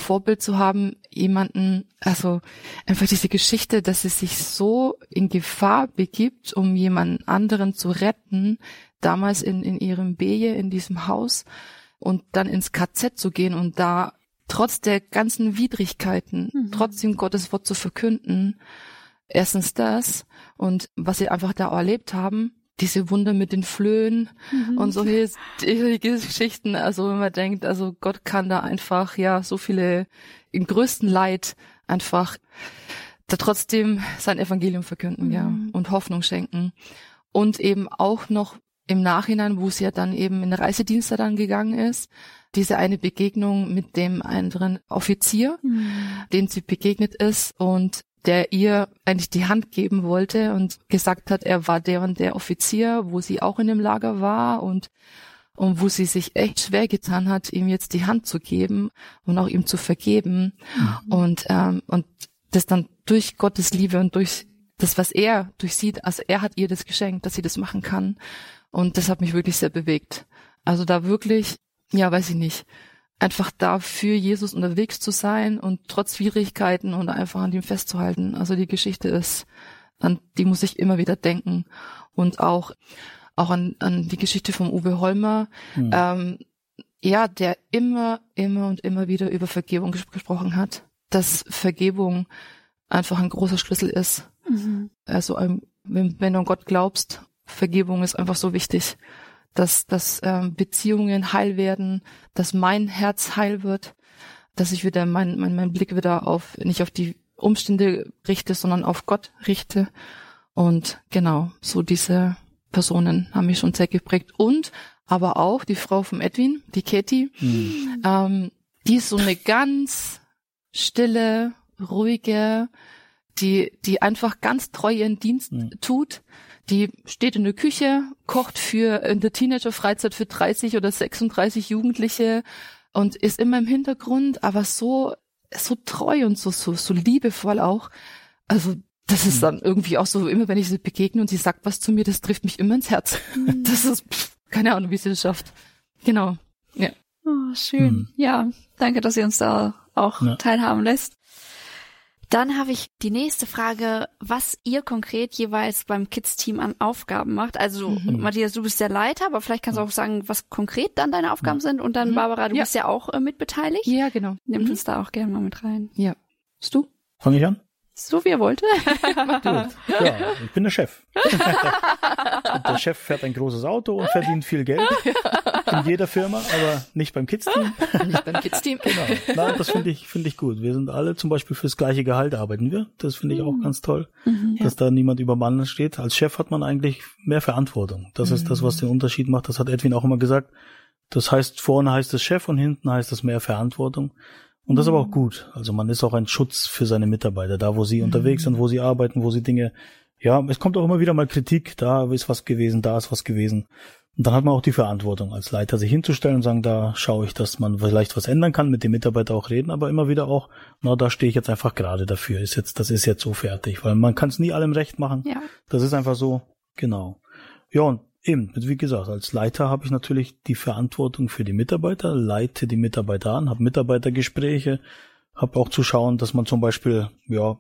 Vorbild zu haben, jemanden, also einfach diese Geschichte, dass sie sich so in Gefahr begibt, um jemanden anderen zu retten, damals in ihrem Beje, in diesem Haus, und dann ins KZ zu gehen und da trotz der ganzen Widrigkeiten, trotzdem Gottes Wort zu verkünden. Erstens das und was sie einfach da erlebt haben, diese Wunder mit den Flöhen und solche Geschichten, also wenn man denkt, also Gott kann da einfach, ja, so viele im größten Leid einfach da trotzdem sein Evangelium verkünden, ja, und Hoffnung schenken. Und eben auch noch im Nachhinein, wo sie ja dann eben in den Reisedienst dann gegangen ist, diese eine Begegnung mit dem anderen Offizier, dem sie begegnet ist und der ihr eigentlich die Hand geben wollte und gesagt hat, er war der und der Offizier, wo sie auch in dem Lager war und wo sie sich echt schwer getan hat, ihm jetzt die Hand zu geben und auch ihm zu vergeben und das dann durch Gottes Liebe und durch das, was er durchsieht, also er hat ihr das geschenkt, dass sie das machen kann und das hat mich wirklich sehr bewegt. Also da wirklich, ja, weiß ich nicht, einfach da für Jesus unterwegs zu sein und trotz Schwierigkeiten und einfach an ihm festzuhalten. Also die Geschichte ist, an die muss ich immer wieder denken. Und auch an die Geschichte vom Uwe Holmer, ja, der immer und immer wieder über Vergebung gesprochen hat. Dass Vergebung einfach ein großer Schlüssel ist. Also wenn du an Gott glaubst, Vergebung ist einfach so wichtig. Dass Beziehungen heil werden, dass mein Herz heil wird, dass ich wieder mein Blick wieder nicht auf die Umstände richte, sondern auf Gott richte. Und genau, so diese Personen haben mich schon sehr geprägt. Und aber auch die Frau vom Edwin, die Katie, die ist so eine ganz stille, ruhige, die einfach ganz treu ihren Dienst tut. Die steht in der Küche, kocht in der Teenager-Freizeit für 30 oder 36 Jugendliche und ist immer im Hintergrund, aber so treu und so liebevoll auch. Also das ist dann irgendwie auch so, immer wenn ich sie begegne und sie sagt was zu mir, das trifft mich immer ins Herz. Das ist, keine Ahnung, wie sie das schafft. Genau, ja. Oh, schön. Ja, danke, dass ihr uns da auch teilhaben lässt. Dann habe ich die nächste Frage, was ihr konkret jeweils beim Kids-Team an Aufgaben macht. Also Matthias, du bist der Leiter, aber vielleicht kannst du auch sagen, was konkret dann deine Aufgaben sind. Und dann Barbara, du bist ja auch mitbeteiligt. Ja, genau. Nimmt uns da auch gerne mal mit rein. Ja. Bist du? Fange ich an? So wie er wollte. Gut. Ja, ich bin der Chef. Und der Chef fährt ein großes Auto und verdient viel Geld in jeder Firma, aber nicht beim Kids-Team. Nicht beim Kids-Team. Genau. Nein, das finde ich gut. Wir sind alle zum Beispiel fürs gleiche Gehalt arbeiten wir. Das finde ich auch ganz toll, dass da niemand über dem anderen steht. Als Chef hat man eigentlich mehr Verantwortung. Das ist das, was den Unterschied macht. Das hat Edwin auch immer gesagt. Das heißt, vorne heißt es Chef und hinten heißt es mehr Verantwortung. Und das ist aber auch gut. Also man ist auch ein Schutz für seine Mitarbeiter, da wo sie unterwegs sind, wo sie arbeiten, wo sie Dinge, ja, es kommt auch immer wieder mal Kritik, da ist was gewesen, da ist was gewesen. Und dann hat man auch die Verantwortung als Leiter, sich hinzustellen und sagen, da schaue ich, dass man vielleicht was ändern kann, mit dem Mitarbeiter auch reden, aber immer wieder auch, da stehe ich jetzt einfach gerade dafür, das ist jetzt so fertig, weil man kann es nie allem recht machen. Ja. Das ist einfach so, genau. Ja, und eben, wie gesagt, als Leiter habe ich natürlich die Verantwortung für die Mitarbeiter, leite die Mitarbeiter an, habe Mitarbeitergespräche, habe auch zu schauen, dass man zum Beispiel auch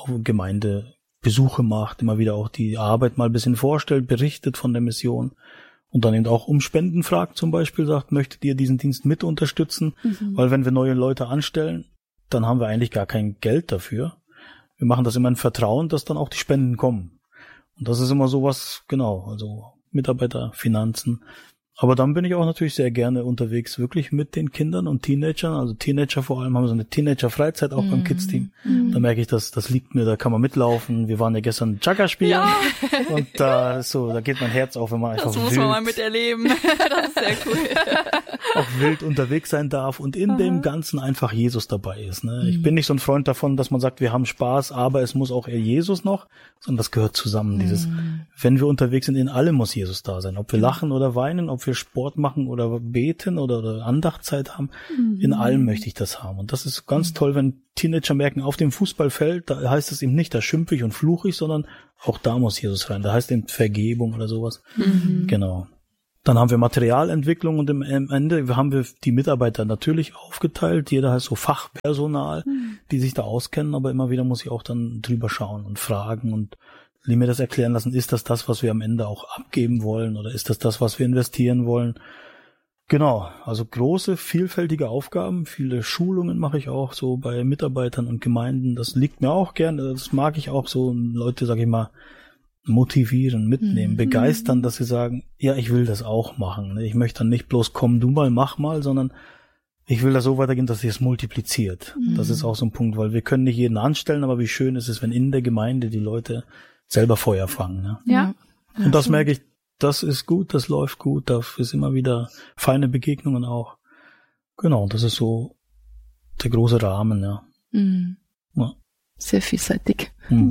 Gemeindebesuche macht, immer wieder auch die Arbeit mal ein bisschen vorstellt, berichtet von der Mission und dann eben auch um Spenden fragt zum Beispiel, sagt, möchtet ihr diesen Dienst mit unterstützen? Weil wenn wir neue Leute anstellen, dann haben wir eigentlich gar kein Geld dafür. Wir machen das immer in Vertrauen, dass dann auch die Spenden kommen. Und das ist immer sowas, genau, also Mitarbeiter, Finanzen. Aber dann bin ich auch natürlich sehr gerne unterwegs, wirklich mit den Kindern und Teenagern. Also Teenager vor allem haben so eine Teenager-Freizeit auch beim Kids-Team. Da merke ich, das liegt mir, da kann man mitlaufen. Wir waren ja gestern Jagger spielen. Und da geht mein Herz auf, wenn man einfach das muss man mal miterleben. Das ist sehr cool. Auch wild unterwegs sein darf und in dem Ganzen einfach Jesus dabei ist. Ne? Ich bin nicht so ein Freund davon, dass man sagt, wir haben Spaß, aber es muss auch eher Jesus noch, sondern das gehört zusammen. Wenn wir unterwegs sind, in allem muss Jesus da sein. Ob wir lachen oder weinen, ob wir Sport machen oder beten oder Andachtzeit haben, in allem möchte ich das haben. Und das ist ganz toll, wenn Teenager merken, auf dem Fußballfeld, da heißt es eben nicht, da schimpfe ich und fluche ich, sondern auch da muss Jesus rein. Da heißt eben Vergebung oder sowas. Genau. Dann haben wir Materialentwicklung und am Ende haben wir die Mitarbeiter natürlich aufgeteilt. Jeder hat so Fachpersonal, die sich da auskennen, aber immer wieder muss ich auch dann drüber schauen und fragen und mir das erklären lassen, ist das, was wir am Ende auch abgeben wollen oder ist das, was wir investieren wollen? Genau, also große, vielfältige Aufgaben, viele Schulungen mache ich auch so bei Mitarbeitern und Gemeinden. Das liegt mir auch gern, das mag ich auch so, Leute, sag ich mal, motivieren, mitnehmen, begeistern, dass sie sagen, ja, ich will das auch machen. Ich möchte dann nicht bloß komm du mal, mach mal, sondern ich will da so weitergehen, dass sich es multipliziert. Das ist auch so ein Punkt, weil wir können nicht jeden anstellen, aber wie schön ist es, wenn in der Gemeinde die Leute selber Feuer fangen. Ne? Ja. Und das merke ich, das ist gut, das läuft gut, da ist immer wieder feine Begegnungen auch. Genau, das ist so der große Rahmen, ja. Ja. Sehr vielseitig.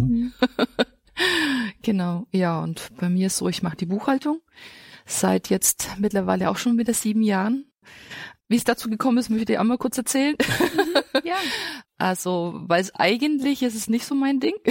Genau, ja, und bei mir ist so, ich mache die Buchhaltung seit jetzt mittlerweile auch schon wieder 7 Jahren. Wie es dazu gekommen ist, möchte ich auch mal kurz erzählen. Ja. Also, weil eigentlich ist es nicht so mein Ding.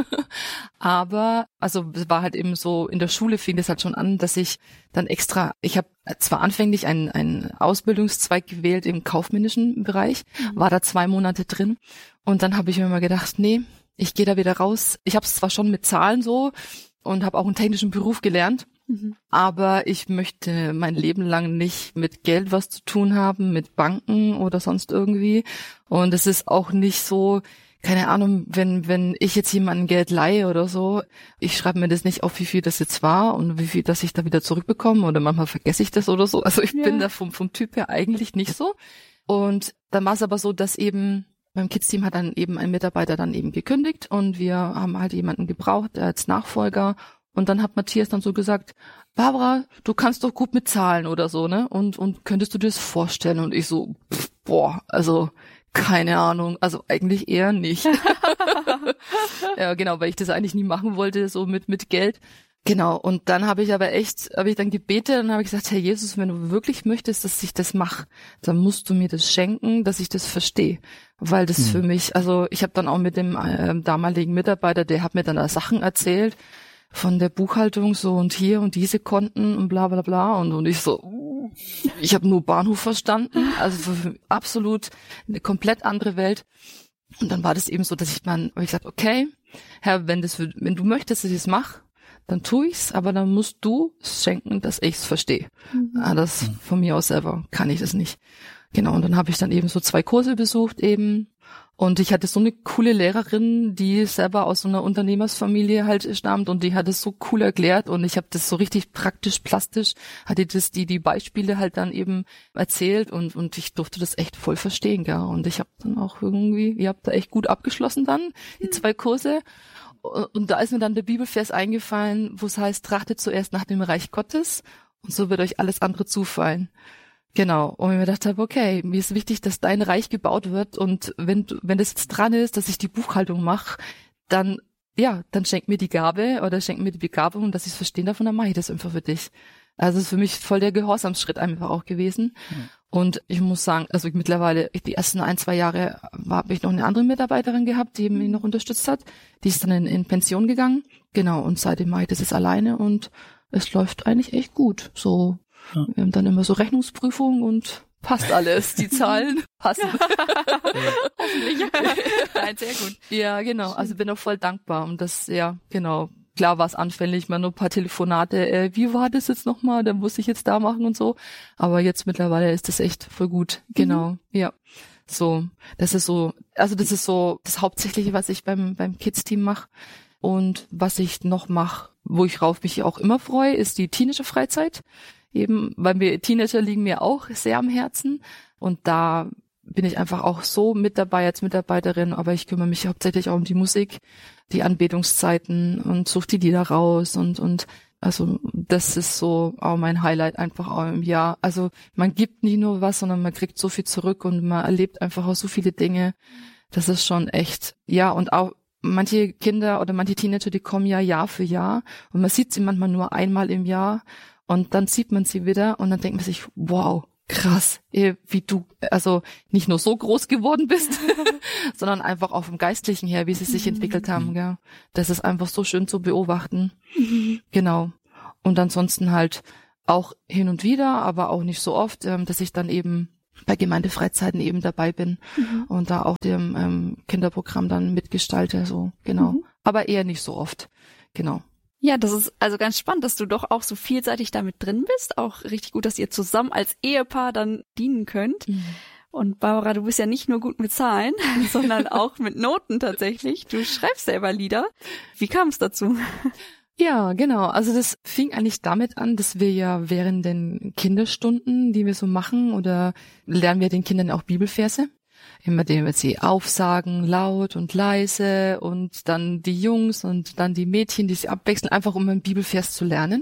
Aber, also es war halt eben so, in der Schule fing es halt schon an, dass ich dann extra, ich habe zwar anfänglich einen Ausbildungszweig gewählt im kaufmännischen Bereich, war da 2 Monate drin und dann habe ich mir mal gedacht, nee, ich gehe da wieder raus. Ich habe es zwar schon mit Zahlen so und habe auch einen technischen Beruf gelernt, aber ich möchte mein Leben lang nicht mit Geld was zu tun haben, mit Banken oder sonst irgendwie. Und es ist auch nicht so, keine Ahnung, wenn ich jetzt jemandem Geld leihe oder so, ich schreibe mir das nicht auf, wie viel das jetzt war und wie viel, dass ich da wieder zurückbekomme oder manchmal vergesse ich das oder so. Also ich bin da vom Typ her eigentlich nicht so. Und dann war es aber so, dass eben beim Kids-Team hat dann eben ein Mitarbeiter dann eben gekündigt und wir haben halt jemanden gebraucht als Nachfolger. Und dann hat Matthias dann so gesagt, Barbara, du kannst doch gut mit Zahlen oder so, ne? Und könntest du dir das vorstellen? Und ich so, also keine Ahnung, also eigentlich eher nicht. Ja, genau, weil ich das eigentlich nie machen wollte, so mit Geld. Genau, und dann habe ich dann gebetet und habe ich gesagt, Herr Jesus, wenn du wirklich möchtest, dass ich das mache, dann musst du mir das schenken, dass ich das verstehe. Weil das für mich, also ich habe dann auch mit dem damaligen Mitarbeiter, der hat mir dann da Sachen erzählt, von der Buchhaltung so und hier und diese Konten und bla bla bla und ich so, ich habe nur Bahnhof verstanden, also absolut eine komplett andere Welt. Und dann war das eben so, dass ich gesagt, okay, Herr, wenn du möchtest, dass ich es mache, dann tu ich's, aber dann musst du es schenken, dass ich's verstehe. Das von mir aus selber kann ich das nicht. Genau, und dann habe ich dann eben so 2 Kurse besucht eben. Und ich hatte so eine coole Lehrerin, die selber aus so einer Unternehmersfamilie halt stammt und die hat es so cool erklärt und ich habe das so richtig praktisch, plastisch, hatte das die Beispiele halt dann eben erzählt und ich durfte das echt voll verstehen, gell. Und ich habe dann auch irgendwie, ihr habt da echt gut abgeschlossen dann, die 2 Kurse. Und da ist mir dann der Bibelvers eingefallen, wo es heißt, trachtet zuerst nach dem Reich Gottes und so wird euch alles andere zufallen. Genau, und ich mir gedacht habe, okay, mir ist wichtig, dass dein Reich gebaut wird und wenn das jetzt dran ist, dass ich die Buchhaltung mache, dann schenk mir die Gabe oder schenk mir die Begabung, dass ich es verstehen darf und dann mache ich das einfach für dich. Also es ist für mich voll der Gehorsamsschritt einfach auch gewesen. Und ich muss sagen, also mittlerweile, die ersten 1-2 Jahre habe ich noch eine andere Mitarbeiterin gehabt, die mich noch unterstützt hat. Die ist dann in Pension gegangen. Genau, und seitdem mache ich das jetzt alleine und es läuft eigentlich echt gut. So. Ja. Wir haben dann immer so Rechnungsprüfungen und passt alles. Die Zahlen passen. Hoffentlich. Nein, sehr gut. Ja, genau. Also bin auch voll dankbar. Und das, ja, genau. Klar war es anfänglich, mal nur ein paar Telefonate. Wie war das jetzt nochmal? Dann muss ich jetzt da machen und so. Aber jetzt mittlerweile ist das echt voll gut. Genau. Ja. So. Das ist so das Hauptsächliche, was ich beim Kids-Team mache. Und was ich noch mache, worauf mich auch immer freue, ist die Teenager-Freizeit. Eben, weil Teenager liegen mir auch sehr am Herzen und da bin ich einfach auch so mit dabei als Mitarbeiterin, aber ich kümmere mich hauptsächlich auch um die Musik, die Anbetungszeiten und suche die Lieder raus und also das ist so auch mein Highlight einfach auch im Jahr. Also man gibt nie nur was, sondern man kriegt so viel zurück und man erlebt einfach auch so viele Dinge. Das ist schon echt, ja, und auch manche Kinder oder manche Teenager, die kommen ja Jahr für Jahr und man sieht sie manchmal nur einmal im Jahr. Und dann sieht man sie wieder und dann denkt man sich, wow, krass, wie du also nicht nur so groß geworden bist, sondern einfach auch vom Geistlichen her, wie sie sich entwickelt haben. Gell? Das ist einfach so schön zu beobachten. Genau. Und ansonsten halt auch hin und wieder, aber auch nicht so oft, dass ich dann eben bei Gemeindefreizeiten eben dabei bin und da auch dem Kinderprogramm dann mitgestalte, so, genau. Aber eher nicht so oft, genau. Ja, das ist also ganz spannend, dass du doch auch so vielseitig damit drin bist. Auch richtig gut, dass ihr zusammen als Ehepaar dann dienen könnt. Und Barbara, du bist ja nicht nur gut mit Zahlen, sondern auch mit Noten tatsächlich. Du schreibst selber Lieder. Wie kam es dazu? Ja, genau. Also das fing eigentlich damit an, dass wir ja während den Kinderstunden, die wir so machen, oder lernen wir den Kindern auch Bibelverse. Immer indem wir sie aufsagen, laut und leise, und dann die Jungs und dann die Mädchen, die sie abwechseln, einfach um einen Bibelvers zu lernen.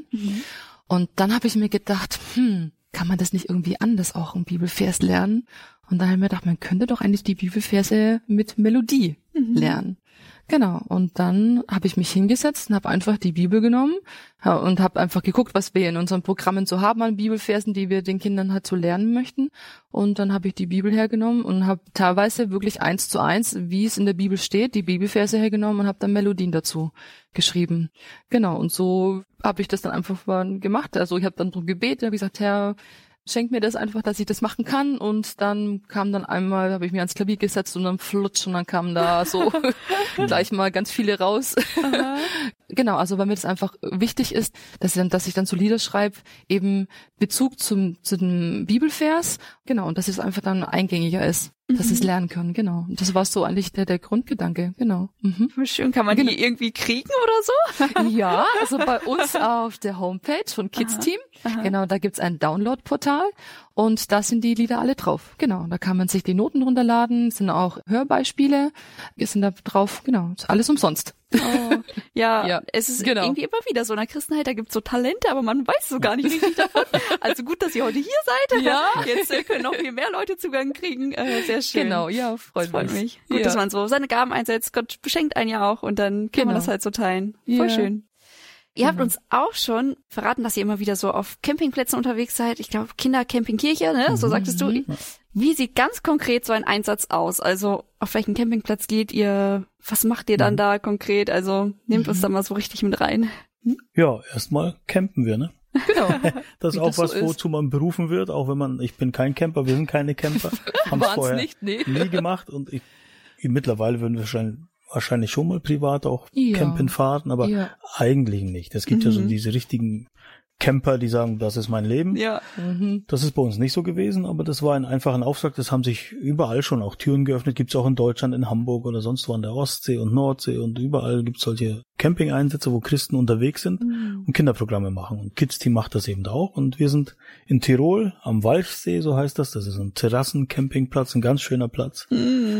Und dann habe ich mir gedacht, kann man das nicht irgendwie anders auch im Bibelvers lernen? Und dann habe ich mir gedacht, man könnte doch eigentlich die Bibelverse mit Melodie lernen. Genau, und dann habe ich mich hingesetzt und habe einfach die Bibel genommen und habe einfach geguckt, was wir in unseren Programmen so haben an Bibelversen, die wir den Kindern halt so lernen möchten. Und dann habe ich die Bibel hergenommen und habe teilweise wirklich 1:1, wie es in der Bibel steht, die Bibelverse hergenommen und habe dann Melodien dazu geschrieben. Genau, und so habe ich das dann einfach gemacht. Also ich habe dann drum gebetet, habe gesagt, Herr, schenkt mir das einfach, dass ich das machen kann. Und dann kam dann einmal, habe ich mir ans Klavier gesetzt und dann flutsch und dann kamen da so gleich mal ganz viele raus. Genau, also weil mir das einfach wichtig ist, dass ich dann so Lieder schreibe, eben Bezug zu dem Bibelvers, genau, und dass es einfach dann eingängiger ist, dass sie es lernen können, genau. Und das war so eigentlich der Grundgedanke, genau. Schön, kann man die irgendwie kriegen oder so? Ja, also bei uns auf der Homepage von Kids Team, genau, da gibt's ein Download-Portal und da sind die Lieder alle drauf, genau. Da kann man sich die Noten runterladen, sind auch Hörbeispiele, sind da drauf, genau, ist alles umsonst. Oh, ja, es ist irgendwie immer wieder so in der Christenheit, da gibt's so Talente, aber man weiß so gar nicht richtig davon. Also gut, dass ihr heute hier seid. Ja. Jetzt können noch viel mehr Leute Zugang kriegen. Sehr schön. Genau, ja, freut mich. Gut, dass man so seine Gaben einsetzt. Gott beschenkt einen ja auch und dann kann man das halt so teilen. Voll schön. Ihr habt uns auch schon verraten, dass ihr immer wieder so auf Campingplätzen unterwegs seid. Ich glaube, Kindercampingkirche, ne? So sagtest du. Wie sieht ganz konkret so ein Einsatz aus? Also auf welchen Campingplatz geht ihr? Was macht ihr dann da konkret? Also nehmt uns da mal so richtig mit rein. Ja, erstmal campen wir, ne? Genau. Das ist auch was, wozu man berufen wird, auch wenn ich bin kein Camper, wir sind keine Camper. Haben es vorher nie gemacht und mittlerweile würden wir wahrscheinlich schon mal privat auch campen fahren, aber eigentlich nicht. Es gibt ja so diese richtigen Camper, die sagen, das ist mein Leben. Ja. Das ist bei uns nicht so gewesen, aber das war ein einfacher Auftrag. Das haben sich überall schon auch Türen geöffnet. Gibt's auch in Deutschland, in Hamburg oder sonst wo an der Ostsee und Nordsee und überall gibt's solche Camping-Einsätze, wo Christen unterwegs sind und Kinderprogramme machen. Und Kids Team macht das eben auch. Und wir sind in Tirol am Walchsee, so heißt das. Das ist ein Terrassen-Campingplatz, ein ganz schöner Platz.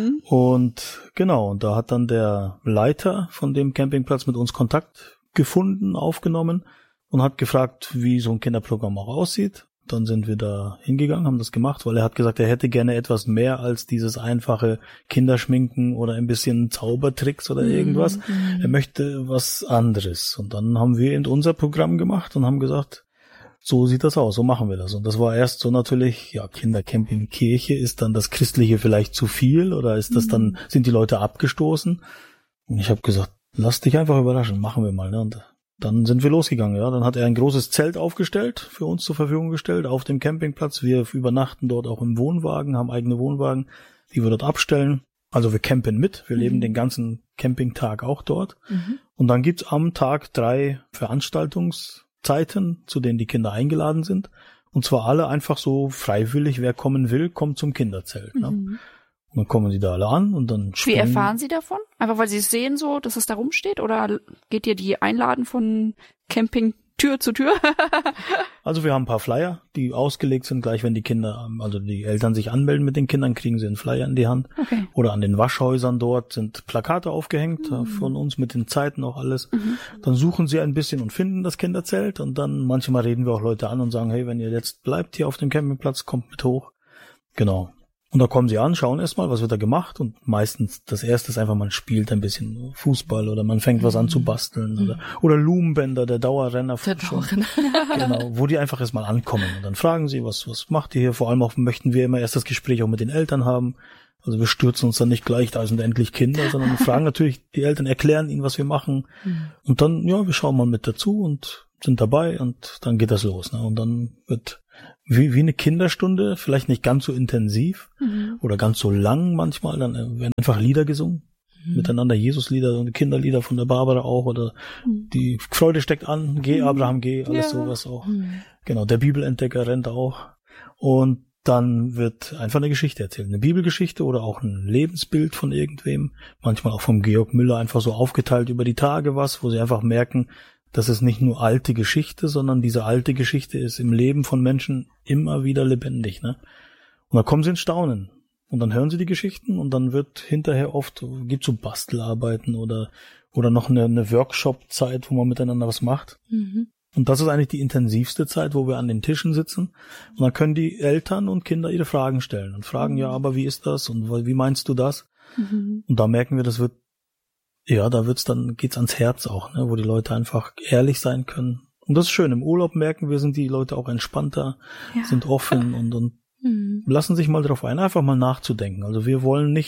Und genau, und da hat dann der Leiter von dem Campingplatz mit uns Kontakt gefunden, aufgenommen und hat gefragt, wie so ein Kinderprogramm auch aussieht. Dann sind wir da hingegangen, haben das gemacht, weil er hat gesagt, er hätte gerne etwas mehr als dieses einfache Kinderschminken oder ein bisschen Zaubertricks oder irgendwas. Er möchte was anderes. Und dann haben wir eben unser Programm gemacht und haben gesagt, so sieht das aus, so machen wir das. Und das war erst so natürlich, ja, Kindercampingkirche, ist dann das Christliche vielleicht zu viel oder ist das dann, sind die Leute abgestoßen? Und ich habe gesagt, lass dich einfach überraschen, machen wir mal, ne? Und dann sind wir losgegangen, ja. Dann hat er ein großes Zelt aufgestellt, für uns zur Verfügung gestellt, auf dem Campingplatz. Wir übernachten dort auch im Wohnwagen, haben eigene Wohnwagen, die wir dort abstellen. Also wir campen mit, wir leben den ganzen Campingtag auch dort. Und dann gibt's am Tag 3 Veranstaltungszeiten, zu denen die Kinder eingeladen sind. Und zwar alle einfach so freiwillig, wer kommen will, kommt zum Kinderzelt, ne? Und dann kommen sie da alle an und dann Wie erfahren Sie davon? Einfach weil Sie es sehen so, dass es da rumsteht? Oder geht ihr die einladen von Camping Tür zu Tür? Also wir haben ein paar Flyer, die ausgelegt sind, gleich wenn die Kinder, also die Eltern sich anmelden mit den Kindern, kriegen sie einen Flyer in die Hand. Okay. Oder an den Waschhäusern dort sind Plakate aufgehängt von uns mit den Zeiten auch alles. Dann suchen sie ein bisschen und finden das Kinderzelt und dann manchmal reden wir auch Leute an und sagen, hey, wenn ihr jetzt bleibt hier auf dem Campingplatz, kommt mit hoch. Genau. Und da kommen sie an, schauen erstmal, was wird da gemacht und meistens das erste ist einfach, man spielt ein bisschen Fußball oder man fängt was an zu basteln oder Lumenbänder, der Dauerrenner. Genau, wo die einfach erstmal ankommen und dann fragen sie, was macht ihr hier? Vor allem auch möchten wir immer erst das Gespräch auch mit den Eltern haben. Also wir stürzen uns dann nicht gleich, da sind endlich Kinder, sondern wir fragen natürlich, die Eltern erklären ihnen, was wir machen und dann, ja, wir schauen mal mit dazu und sind dabei und dann geht das los. Ne? Und dann wird wie eine Kinderstunde, vielleicht nicht ganz so intensiv oder ganz so lang manchmal, dann werden einfach Lieder gesungen. Miteinander Jesuslieder und Kinderlieder von der Barbara auch oder die Freude steckt an, geh Abraham, geh, alles sowas auch. Genau, der Bibelentdecker rennt auch. Und dann wird einfach eine Geschichte erzählt. Eine Bibelgeschichte oder auch ein Lebensbild von irgendwem. Manchmal auch vom Georg Müller einfach so aufgeteilt über die Tage was, wo sie einfach merken, das ist nicht nur alte Geschichte, sondern diese alte Geschichte ist im Leben von Menschen immer wieder lebendig. Ne? Und dann kommen sie ins Staunen. Und dann hören sie die Geschichten und dann wird hinterher oft, gibt's so Bastelarbeiten oder noch eine Workshop-Zeit, wo man miteinander was macht. Und das ist eigentlich die intensivste Zeit, wo wir an den Tischen sitzen. Und dann können die Eltern und Kinder ihre Fragen stellen und fragen, ja, aber wie ist das und wie meinst du das? Und da merken wir, das wird, ja, geht's ans Herz auch, ne, wo die Leute einfach ehrlich sein können. Und das ist schön. Im Urlaub merken wir, sind die Leute auch entspannter, sind offen und lassen sich mal drauf ein, einfach mal nachzudenken. Also wir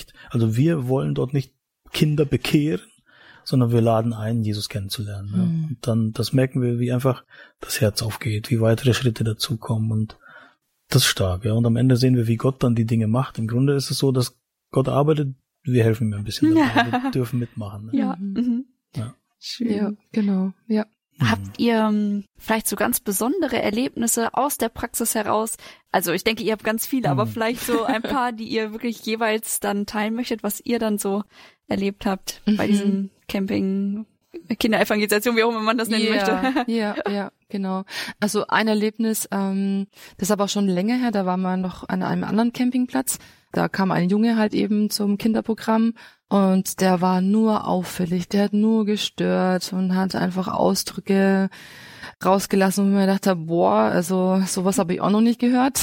wollen dort nicht Kinder bekehren, sondern wir laden ein, Jesus kennenzulernen. Ja. Und dann, das merken wir, wie einfach das Herz aufgeht, wie weitere Schritte dazukommen und das ist stark. Ja. Und am Ende sehen wir, wie Gott dann die Dinge macht. Im Grunde ist es so, dass Gott arbeitet, wir helfen ihm ein bisschen dabei, wir dürfen mitmachen. Ne? Ja. Ja. Schön. Ja, genau, ja. Habt ihr vielleicht so ganz besondere Erlebnisse aus der Praxis heraus? Also ich denke, ihr habt ganz viele, aber vielleicht so ein paar, die ihr wirklich jeweils dann teilen möchtet, was ihr dann so erlebt habt bei diesem Camping, Kinderevangelisation, wie auch immer man das nennen möchte. Ja, genau. Also ein Erlebnis, das ist aber auch schon länger her, da waren wir noch an einem anderen Campingplatz. Da kam ein Junge halt eben zum Kinderprogramm und der war nur auffällig, der hat nur gestört und hat einfach Ausdrücke rausgelassen, wo ich mir gedacht habe, boah, also sowas habe ich auch noch nicht gehört.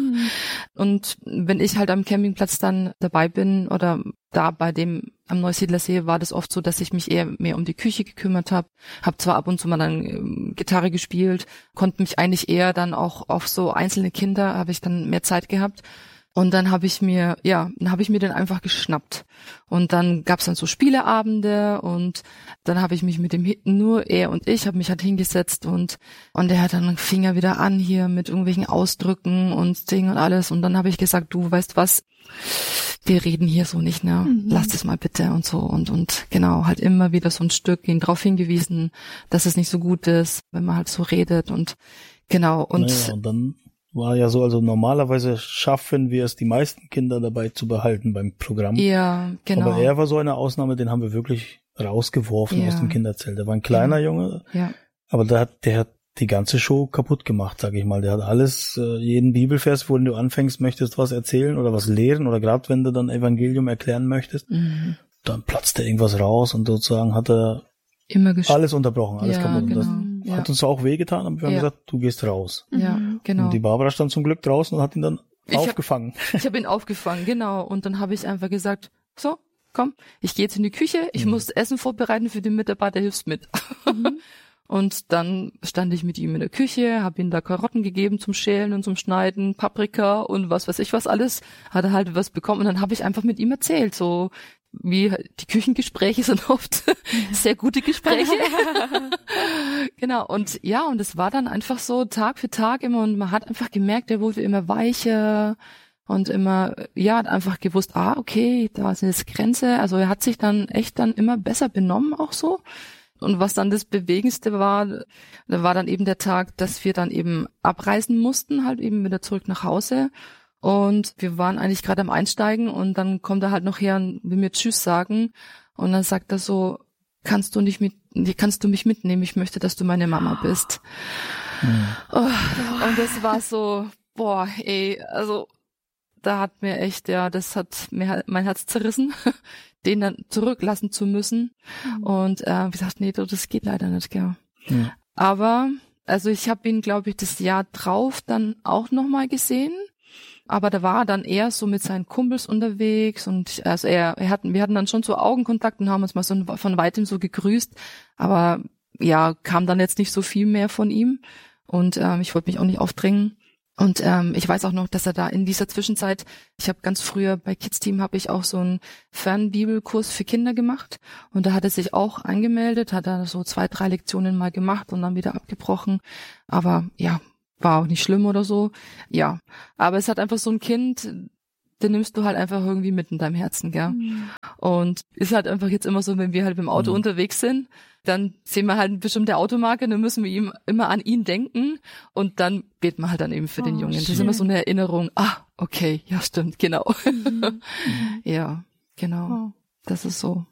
Und wenn ich halt am Campingplatz dann dabei bin oder da bei dem am Neusiedlersee, war das oft so, dass ich mich eher mehr um die Küche gekümmert habe. Habe zwar ab und zu mal dann Gitarre gespielt, konnte mich eigentlich eher dann auch auf so einzelne Kinder, habe ich dann mehr Zeit gehabt. Und dann habe ich mir den einfach geschnappt. Und dann gab's dann so Spieleabende und dann habe ich mich mit dem nur er und ich, habe mich halt hingesetzt und er hat dann fing er wieder an hier mit irgendwelchen Ausdrücken und Ding und alles. Und dann habe ich gesagt, du weißt was, wir reden hier so nicht, ne? Lass das mal bitte und so. Und genau, halt immer wieder so ein Stück ihn drauf hingewiesen, dass es nicht so gut ist, wenn man halt so redet und genau. Und dann war ja so, also normalerweise schaffen wir es, die meisten Kinder dabei zu behalten beim Programm. Ja, genau. Aber er war so eine Ausnahme, den haben wir wirklich rausgeworfen aus dem Kinderzelt. Der war ein kleiner Junge, aber der hat die ganze Show kaputt gemacht, sag ich mal. Der hat alles, jeden Bibelvers, wo du anfängst, möchtest was erzählen oder was lehren oder gerade wenn du dann Evangelium erklären möchtest, dann platzt da irgendwas raus und sozusagen hat er immer alles unterbrochen, alles kaputt. Genau. Das hat uns auch wehgetan, aber wir haben gesagt, du gehst raus. Ja, genau. Und die Barbara stand zum Glück draußen und hat ihn dann aufgefangen. Ich habe ihn aufgefangen, genau. Und dann habe ich einfach gesagt, so, komm, ich gehe jetzt in die Küche, ich muss Essen vorbereiten für den Mitarbeiter, hilfst mit. Und dann stand ich mit ihm in der Küche, habe ihm da Karotten gegeben zum Schälen und zum Schneiden, Paprika und was weiß ich was alles. Hat er halt was bekommen und dann habe ich einfach mit ihm erzählt, so wie die Küchengespräche sind oft sehr gute Gespräche. Genau, und ja, und es war dann einfach so Tag für Tag immer und man hat einfach gemerkt, er wurde immer weicher und immer, hat einfach gewusst, okay, da ist jetzt Grenze. Also er hat sich dann echt dann immer besser benommen auch so. Und was dann das Bewegendste war, da war dann eben der Tag, dass wir dann eben abreisen mussten, halt eben wieder zurück nach Hause. Und wir waren eigentlich gerade am Einsteigen und dann kommt er halt noch her und will mir Tschüss sagen. Und dann sagt er so, kannst du mich mitnehmen? Ich möchte, dass du meine Mama bist. Und das war so, also da hat mir echt, das hat mir mein Herz zerrissen, den dann zurücklassen zu müssen. Und wie gesagt, nee, das geht leider nicht, gell. Ja. Aber, also ich habe ihn, glaube ich, das Jahr drauf dann auch nochmal gesehen. Aber da war er dann eher so mit seinen Kumpels unterwegs und also wir hatten dann schon so Augenkontakt und haben uns mal so von weitem so gegrüßt, aber kam dann jetzt nicht so viel mehr von ihm und ich wollte mich auch nicht aufdrängen Und ich weiß auch noch, dass er da in dieser Zwischenzeit, ich habe ganz früher bei Kids Team habe ich auch so einen Fernbibelkurs für Kinder gemacht und da hat er sich auch angemeldet, hat er so 2-3 Lektionen mal gemacht und dann wieder abgebrochen. Aber ja, war auch nicht schlimm oder so. Ja, aber es hat einfach so ein Kind, den nimmst du halt einfach irgendwie mit in deinem Herzen, gell? Mhm. Und ist halt einfach jetzt immer so, wenn wir halt im Auto unterwegs sind, dann sehen wir halt eine bestimmte Automarke, dann müssen wir ihm immer an ihn denken und dann beten wir halt dann eben für den Jungen. Das ist immer so eine Erinnerung, okay, ja stimmt, genau. Mhm. Ja, genau. Das ist so.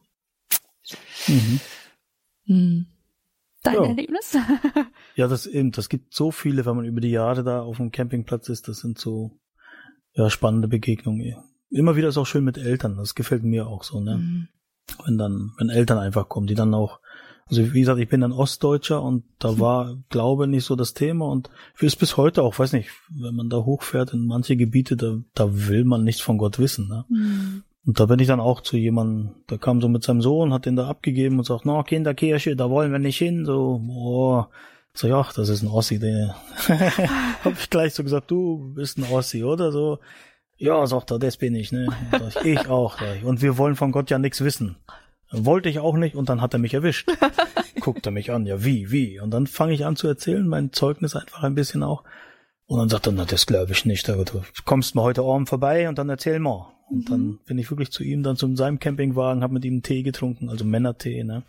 Dein Erlebnis? Ja, das gibt so viele, wenn man über die Jahre da auf dem Campingplatz ist, das sind so spannende Begegnungen. Immer wieder ist auch schön mit Eltern, das gefällt mir auch so, ne? Mhm. Wenn Eltern einfach kommen, die dann auch, also wie gesagt, ich bin dann Ostdeutscher und da war Glaube nicht so das Thema und ist bis heute auch, weiß nicht, wenn man da hochfährt in manche Gebiete, da will man nichts von Gott wissen, ne? Mhm. Und da bin ich dann auch zu jemandem, der kam so mit seinem Sohn, hat den da abgegeben und sagt, Kinderkirche, da wollen wir nicht hin, so, so, ja, das ist ein Ossi, der hab ich gleich so gesagt, du bist ein Ossi, oder so. Ja, sagt er, das bin ich, ne? Ich auch. Und wir wollen von Gott ja nichts wissen. Wollte ich auch nicht und dann hat er mich erwischt. Guckt er mich an, ja, wie? Und dann fange ich an zu erzählen, mein Zeugnis einfach ein bisschen auch. Und dann sagt er, na, das glaube ich nicht. Du kommst mal heute Abend vorbei und dann erzähl mal. Und dann bin ich wirklich zu ihm, dann zu seinem Campingwagen, habe mit ihm einen Tee getrunken, also Männertee, ne?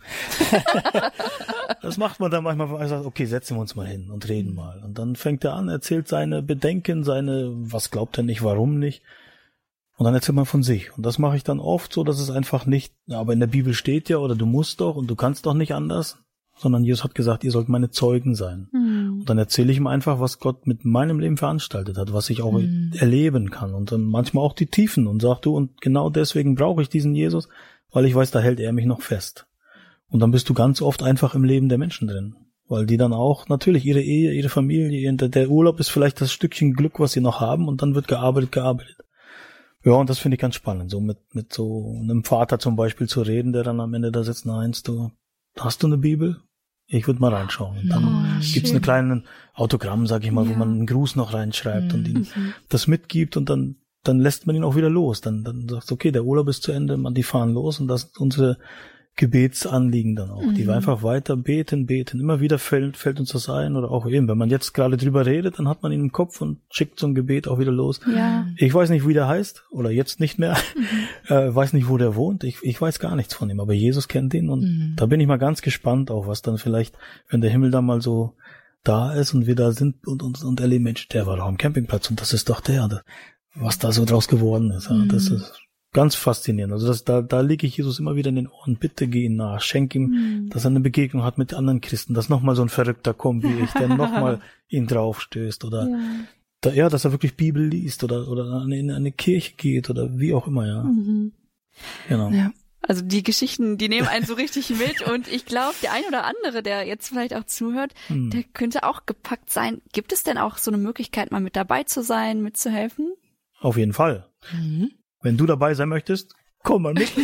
Das macht man dann manchmal, ich sage, okay, setzen wir uns mal hin und reden mal. Und dann fängt er an, erzählt seine Bedenken, was glaubt er nicht, warum nicht. Und dann erzählt man von sich. Und das mache ich dann oft so, dass es einfach nicht, aber in der Bibel steht ja, oder du musst doch und du kannst doch nicht anders, sondern Jesus hat gesagt, ihr sollt meine Zeugen sein. Und dann erzähle ich ihm einfach, was Gott mit meinem Leben veranstaltet hat, was ich auch erleben kann. Und dann manchmal auch die Tiefen und sag du, und genau deswegen brauche ich diesen Jesus, weil ich weiß, da hält er mich noch fest. Und dann bist du ganz oft einfach im Leben der Menschen drin. Weil die dann auch natürlich ihre Ehe, ihre Familie, der Urlaub ist vielleicht das Stückchen Glück, was sie noch haben und dann wird gearbeitet. Ja, und das finde ich ganz spannend, so mit so einem Vater zum Beispiel zu reden, der dann am Ende da sitzt, hast du eine Bibel? Ich würde mal reinschauen. Und dann gibt's eine kleine Autogramm, sag ich mal, wo man einen Gruß noch reinschreibt und ihm das mitgibt und dann lässt man ihn auch wieder los. Dann sagst du, okay, der Urlaub ist zu Ende, die fahren los und das ist unsere Gebetsanliegen dann auch, die wir einfach weiter beten. Immer wieder fällt uns das ein oder auch eben, wenn man jetzt gerade drüber redet, dann hat man ihn im Kopf und schickt so ein Gebet auch wieder los. Ja. Ich weiß nicht, wie der heißt oder jetzt nicht mehr, weiß nicht, wo der wohnt, ich weiß gar nichts von ihm, aber Jesus kennt ihn und da bin ich mal ganz gespannt auch, was dann vielleicht, wenn der Himmel dann mal so da ist und wir da sind und erleben, Mensch, der war doch am Campingplatz und das ist doch was da so draus geworden ist. Ja, das ist ganz faszinierend. Also da lege ich Jesus immer wieder in den Ohren. Bitte geh ihm nach. Schenk ihm, dass er eine Begegnung hat mit anderen Christen, dass nochmal so ein Verrückter kommt wie ich, der nochmal ihn draufstößt oder dass er wirklich Bibel liest oder in eine Kirche geht oder wie auch immer, ja. Genau. Ja. Also die Geschichten, die nehmen einen so richtig mit und ich glaube, der ein oder andere, der jetzt vielleicht auch zuhört, der könnte auch gepackt sein. Gibt es denn auch so eine Möglichkeit, mal mit dabei zu sein, mitzuhelfen? Auf jeden Fall. Wenn du dabei sein möchtest, komm mal mit.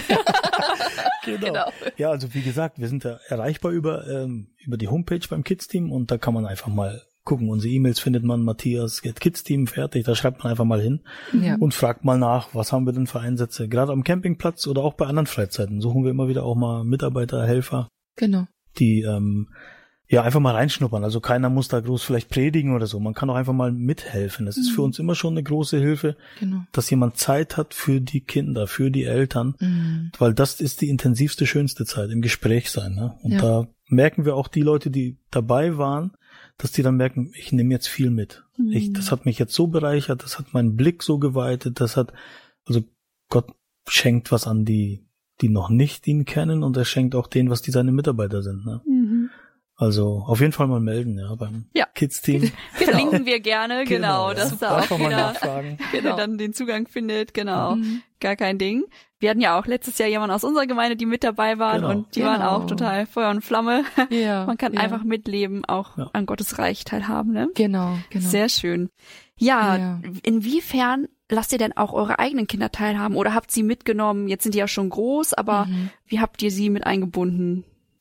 Genau. Ja, also wie gesagt, wir sind ja erreichbar über die Homepage beim Kids Team und da kann man einfach mal gucken. Unsere E-Mails findet man, Matthias, Kids Team, fertig. Da schreibt man einfach mal hin und fragt mal nach, was haben wir denn für Einsätze. Gerade am Campingplatz oder auch bei anderen Freizeiten suchen wir immer wieder auch mal Mitarbeiter, Helfer. Genau. Die einfach mal reinschnuppern. Also keiner muss da groß vielleicht predigen oder so. Man kann auch einfach mal mithelfen. Das ist für uns immer schon eine große Hilfe, dass jemand Zeit hat für die Kinder, für die Eltern, weil das ist die intensivste, schönste Zeit, im Gespräch sein. Ne? Und da merken wir auch die Leute, die dabei waren, dass die dann merken, ich nehme jetzt viel mit. Das hat mich jetzt so bereichert, das hat meinen Blick so geweitet, also Gott schenkt was an die noch nicht ihn kennen und er schenkt auch denen, was die seine Mitarbeiter sind. Ne? Also auf jeden Fall mal melden, beim Kids-Team. Verlinken wir gerne, genau, dass da auch jeder genau. dann den Zugang findet, genau. Gar kein Ding. Wir hatten ja auch letztes Jahr jemanden aus unserer Gemeinde, die mit dabei waren und die waren auch total Feuer und Flamme. Ja, man kann einfach mitleben, auch an Gottes Reich teilhaben, ne? Genau. Sehr schön. Ja, inwiefern lasst ihr denn auch eure eigenen Kinder teilhaben oder habt sie mitgenommen? Jetzt sind die ja schon groß, aber wie habt ihr sie mit eingebunden?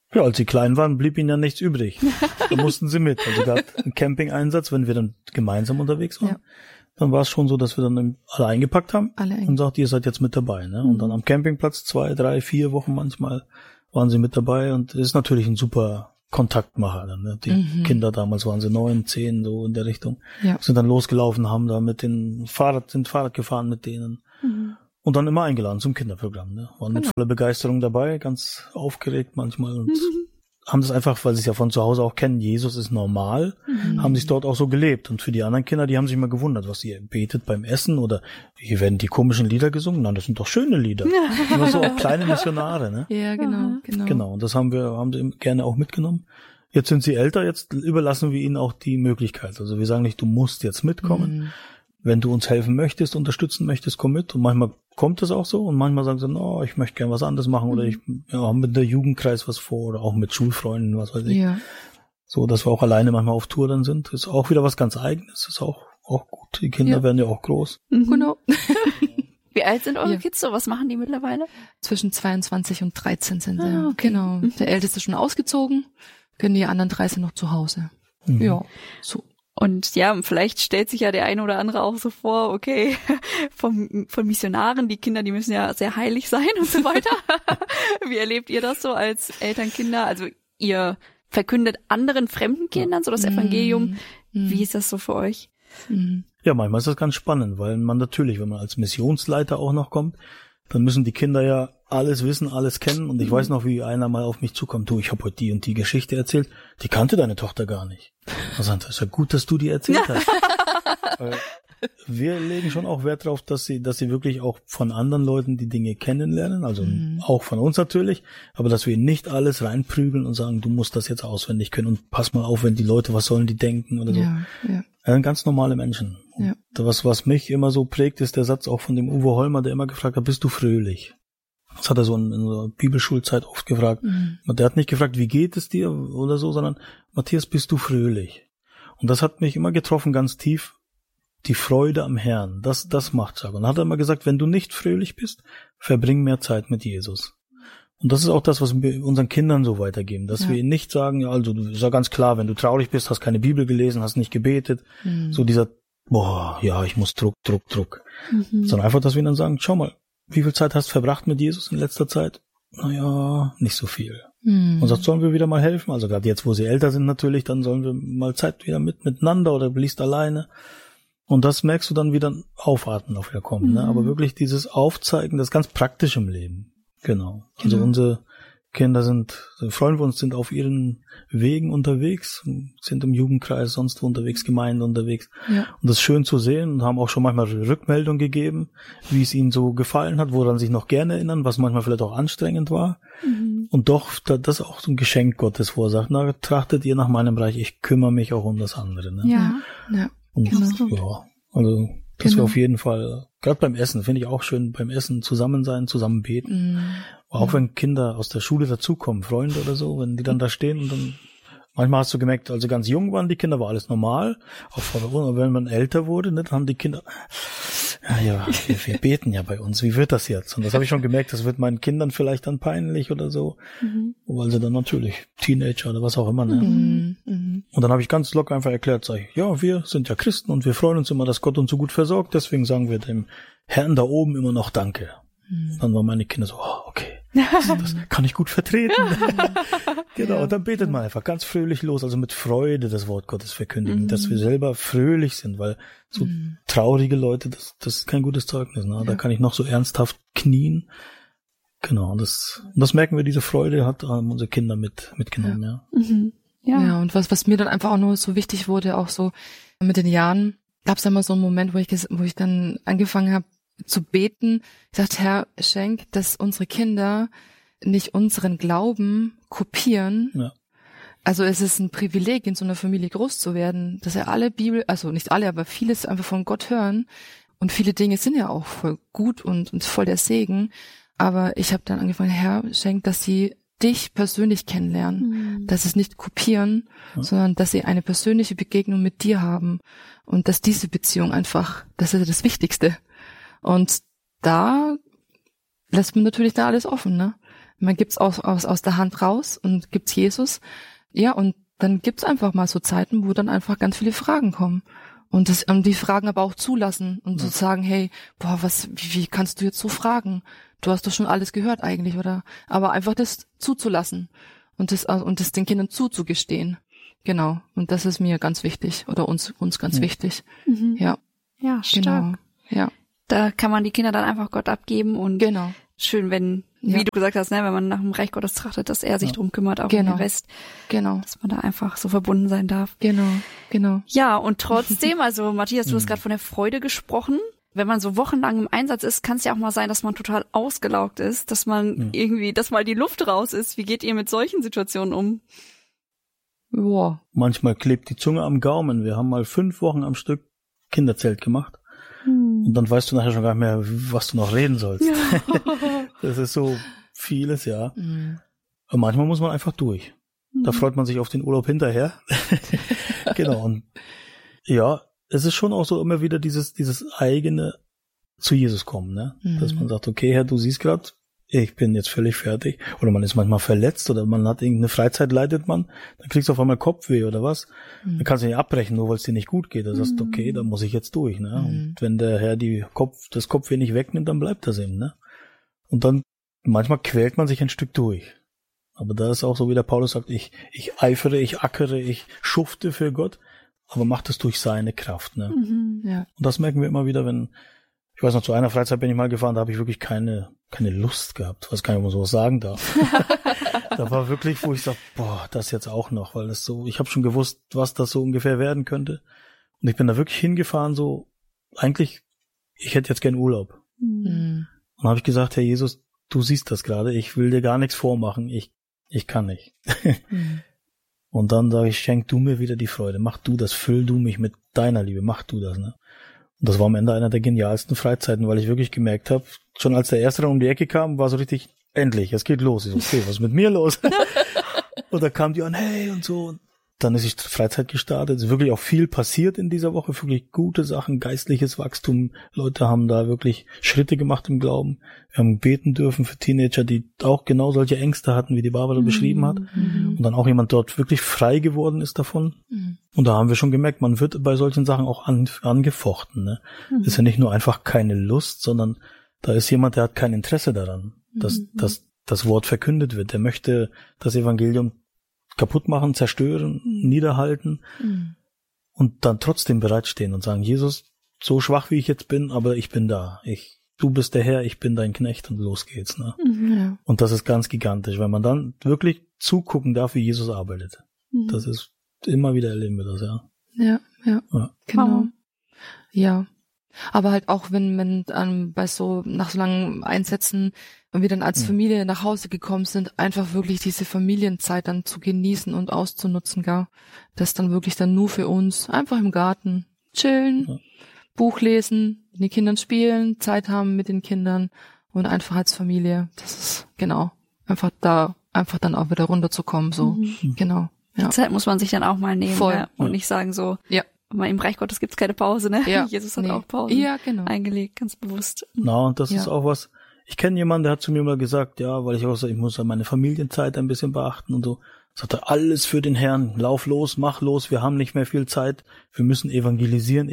Ja, als sie klein waren, blieb ihnen ja nichts übrig. Da mussten sie mit. Also gerade ein Camping-Einsatz, wenn wir dann gemeinsam unterwegs waren, dann war es schon so, dass wir dann alle eingepackt haben und sagt, ihr seid jetzt mit dabei. Ne? Und dann am Campingplatz 2, 3, 4 Wochen manchmal waren sie mit dabei und das ist natürlich ein super Kontaktmacher. Dann, ne? Die Kinder damals waren sie 9, 10, so in der Richtung. Ja. Sind dann losgelaufen, haben da mit den Fahrrad gefahren mit denen. Und dann immer eingeladen zum Kinderprogramm. Ne? Waren mit voller Begeisterung dabei, ganz aufgeregt manchmal und haben das einfach, weil sie es ja von zu Hause auch kennen, Jesus ist normal, haben sie es dort auch so gelebt. Und für die anderen Kinder, die haben sich immer gewundert, was ihr betet beim Essen oder hier werden die komischen Lieder gesungen. Nein, das sind doch schöne Lieder. Immer so auch kleine Missionare, ne? Ja, genau. Genau, und das haben sie gerne auch mitgenommen. Jetzt sind sie älter, jetzt überlassen wir ihnen auch die Möglichkeit. Also wir sagen nicht, du musst jetzt mitkommen. Wenn du uns helfen möchtest, unterstützen möchtest, komm mit. Und manchmal kommt es auch so und manchmal sagen sie, no, ich möchte gerne was anderes machen oder ich haben mit der Jugendkreis was vor oder auch mit Schulfreunden, was weiß ich. Ja. So, dass wir auch alleine manchmal auf Tour dann sind, ist auch wieder was ganz Eigenes, ist auch gut. Die Kinder werden ja auch groß. Genau. Wie alt sind eure Kids so? Was machen die mittlerweile? Zwischen 22 und 13 sind sie. Okay. Genau. Der Älteste ist schon ausgezogen, können die anderen 13 noch zu Hause. Ja, so. Und ja, vielleicht stellt sich ja der eine oder andere auch so vor, okay, von Missionaren, die Kinder, die müssen ja sehr heilig sein und so weiter. Wie erlebt ihr das so als Elternkinder? Also ihr verkündet anderen fremden Kindern so das Evangelium. Wie ist das so für euch? Ja, manchmal ist das ganz spannend, weil man natürlich, wenn man als Missionsleiter auch noch kommt, dann müssen die Kinder ja alles wissen, alles kennen. Und ich weiß noch, wie einer mal auf mich zukommt, du, ich habe heute die und die Geschichte erzählt. Die kannte deine Tochter gar nicht. Da sagt er, ist ja gut, dass du die erzählt hast. Wir legen schon auch Wert darauf, dass sie wirklich auch von anderen Leuten die Dinge kennenlernen, also auch von uns natürlich, aber dass wir nicht alles reinprügeln und sagen, du musst das jetzt auswendig können und pass mal auf, wenn die Leute, was sollen die denken oder so. Ja. Ganz normale Menschen. Ja. Was mich immer so prägt, ist der Satz auch von dem Uwe Holmer, der immer gefragt hat, bist du fröhlich? Das hat er so in der Bibelschulzeit oft gefragt. Der hat nicht gefragt, wie geht es dir oder so, sondern Matthias, bist du fröhlich? Und das hat mich immer getroffen, ganz tief. Die Freude am Herrn, das macht Sache. Und dann hat er immer gesagt, wenn du nicht fröhlich bist, verbring mehr Zeit mit Jesus. Und das ist auch das, was wir unseren Kindern so weitergeben, dass wir ihnen nicht sagen, ja, also ist ja ganz klar, wenn du traurig bist, hast keine Bibel gelesen, hast nicht gebetet, so dieser, ich muss Druck. Sondern einfach, dass wir ihnen dann sagen, schau mal, wie viel Zeit hast du verbracht mit Jesus in letzter Zeit? Naja, nicht so viel. Und sagt, sollen wir wieder mal helfen? Also gerade jetzt, wo sie älter sind natürlich, dann sollen wir mal Zeit wieder miteinander oder liest alleine. Und das merkst du dann wieder aufatmen auf wieder kommen, ne? Aber wirklich dieses Aufzeigen, das ganz praktisch im Leben. Genau. Also unsere Kinder freuen wir uns, sind auf ihren Wegen unterwegs, sind im Jugendkreis, sonst wo unterwegs, Gemeinde unterwegs. Ja. Und das ist schön zu sehen und haben auch schon manchmal Rückmeldung gegeben, wie es ihnen so gefallen hat, woran sich noch gerne erinnern, was manchmal vielleicht auch anstrengend war. Und doch, das ist auch so ein Geschenk Gottes, wo er sagt, na, trachtet ihr nach meinem Reich, ich kümmere mich auch um das andere. Ne? Ja. Und also das war auf jeden Fall, gerade beim Essen, finde ich auch schön, beim Essen zusammen sein, zusammen beten. Auch wenn Kinder aus der Schule dazukommen, Freunde oder so, wenn die dann da stehen und dann, manchmal hast du gemerkt, also ganz jung waren die Kinder, war alles normal. Auch wenn man älter wurde, ne, dann haben die Kinder, wir beten ja bei uns, wie wird das jetzt? Und das habe ich schon gemerkt, das wird meinen Kindern vielleicht dann peinlich oder so, weil sie dann natürlich Teenager oder was auch immer, ne? Und dann habe ich ganz locker einfach erklärt, sag ich, ja, wir sind ja Christen und wir freuen uns immer, dass Gott uns so gut versorgt, deswegen sagen wir dem Herrn da oben immer noch Danke. Dann waren meine Kinder so, okay, das kann ich gut vertreten. Genau, und dann betet man einfach ganz fröhlich los, also mit Freude das Wort Gottes verkündigen, dass wir selber fröhlich sind, weil so traurige Leute, das ist kein gutes Zeugnis. Ne? Da kann ich noch so ernsthaft knien. Genau, das merken wir, diese Freude haben unsere Kinder mitgenommen. Ja, und was mir dann einfach auch nur so wichtig wurde, auch so mit den Jahren, gab es immer so einen Moment, wo ich dann angefangen habe zu beten. Ich dachte, Herr, schenk, dass unsere Kinder nicht unseren Glauben kopieren. Ja. Also es ist ein Privileg, in so einer Familie groß zu werden, dass alle Bibel, also nicht alle, aber vieles einfach von Gott hören. Und viele Dinge sind ja auch voll gut und voll der Segen. Aber ich habe dann angefangen, Herr, schenk, dass sie dich persönlich kennenlernen, dass sie es nicht kopieren, sondern dass sie eine persönliche Begegnung mit dir haben und dass diese Beziehung einfach, das ist das Wichtigste. Und da lässt man natürlich da alles offen, ne? Man gibt's aus der Hand raus und gibt's Jesus. Ja, und dann gibt's einfach mal so Zeiten, wo dann einfach ganz viele Fragen kommen. Und die Fragen aber auch zulassen und so sagen, hey, wie kannst du jetzt so fragen? Du hast doch schon alles gehört eigentlich, oder? Aber einfach das zuzulassen und das den Kindern zuzugestehen. Genau. Und das ist mir ganz wichtig oder uns ganz wichtig. Mhm. Ja. Ja, stark. Genau. Ja. Da kann man die Kinder dann einfach Gott abgeben und genau. Schön, wenn, wie du gesagt hast, ne, wenn man nach dem Reich Gottes trachtet, dass er sich drum kümmert, auch um den Rest. Genau. Dass man da einfach so verbunden sein darf. Genau. Ja, und trotzdem, also Matthias, du hast gerade von der Freude gesprochen. Wenn man so wochenlang im Einsatz ist, kann es ja auch mal sein, dass man total ausgelaugt ist, dass man irgendwie, dass mal die Luft raus ist. Wie geht ihr mit solchen Situationen um? Boah. Manchmal klebt die Zunge am Gaumen. Wir haben mal 5 Wochen am Stück Kinderzelt gemacht. Und dann weißt du nachher schon gar nicht mehr, was du noch reden sollst. Ja. Das ist so vieles, ja. Aber manchmal muss man einfach durch. Da freut man sich auf den Urlaub hinterher. Genau. Und ja, es ist schon auch so immer wieder dieses eigene zu Jesus kommen, ne? Dass man sagt, okay, Herr, du siehst gerade, ich bin jetzt völlig fertig. Oder man ist manchmal verletzt oder man hat irgendeine Freizeit, leidet man, dann kriegst du auf einmal Kopfweh oder was. Dann kannst du nicht abbrechen, nur weil es dir nicht gut geht. Da sagst du, okay, da muss ich jetzt durch, ne? Und wenn der Herr das Kopfweh nicht wegnimmt, dann bleibt das eben, ne? Und dann, manchmal quält man sich ein Stück durch. Aber da ist auch so, wie der Paulus sagt, ich eifere, ich ackere, ich schufte für Gott, aber macht es durch seine Kraft, ne? Ja. Und das merken wir immer wieder, ich weiß noch, zu einer Freizeit bin ich mal gefahren, da habe ich wirklich keine Lust gehabt. Weiß gar nicht, ob man sowas sagen darf. Da war wirklich, wo ich sage, das jetzt auch noch, weil das so, ich habe schon gewusst, was das so ungefähr werden könnte. Und ich bin da wirklich hingefahren, so, eigentlich, ich hätte jetzt gern Urlaub. Und dann habe ich gesagt, Herr Jesus, du siehst das gerade, ich will dir gar nichts vormachen, ich kann nicht. Und dann sage ich, schenk du mir wieder die Freude, mach du das, füll du mich mit deiner Liebe, mach du das, ne? Und das war am Ende einer der genialsten Freizeiten, weil ich wirklich gemerkt habe, schon als der Erste dann um die Ecke kam, war so richtig, endlich, es geht los. Ich so, okay, was ist mit mir los? Und da kam die an, hey und so. Und dann ist die Freizeit gestartet. Es ist wirklich auch viel passiert in dieser Woche, wirklich gute Sachen, geistliches Wachstum. Leute haben da wirklich Schritte gemacht im Glauben. Wir haben beten dürfen für Teenager, die auch genau solche Ängste hatten, wie die Barbara beschrieben hat. Und dann auch jemand dort wirklich frei geworden ist davon. Und da haben wir schon gemerkt, man wird bei solchen Sachen auch angefochten. Ne? Ist ja nicht nur einfach keine Lust, sondern da ist jemand, der hat kein Interesse daran, dass das Wort verkündet wird. Der möchte das Evangelium kaputt machen, zerstören, niederhalten und dann trotzdem bereitstehen und sagen, Jesus, so schwach wie ich jetzt bin, aber ich bin da. Du bist der Herr, ich bin dein Knecht und los geht's. Ne? Ja. Und das ist ganz gigantisch, wenn man dann wirklich zugucken darf, wie Jesus arbeitet. Das ist, immer wieder erleben wir das, ja. Ja. Genau. Ja. Aber halt auch, wenn nach so langen Einsätzen und wir dann als Familie nach Hause gekommen sind, einfach wirklich diese Familienzeit dann zu genießen und auszunutzen, gar. Das dann wirklich dann nur für uns, einfach im Garten chillen, Buch lesen, mit den Kindern spielen, Zeit haben mit den Kindern und einfach als Familie. Das ist, genau, einfach dann auch wieder runterzukommen, so, genau. Ja. Die Zeit muss man sich dann auch mal nehmen. Voll. Ne? Und nicht sagen so, im Reich Gottes gibt's keine Pause, ne? Ja. Jesus hat auch Pausen eingelegt, ganz bewusst. Und das ist auch was, ich kenne jemanden, der hat zu mir mal gesagt, weil ich auch sage, ich muss meine Familienzeit ein bisschen beachten und so. Sagt er, alles für den Herrn, lauf los, mach los, wir haben nicht mehr viel Zeit, wir müssen evangelisieren.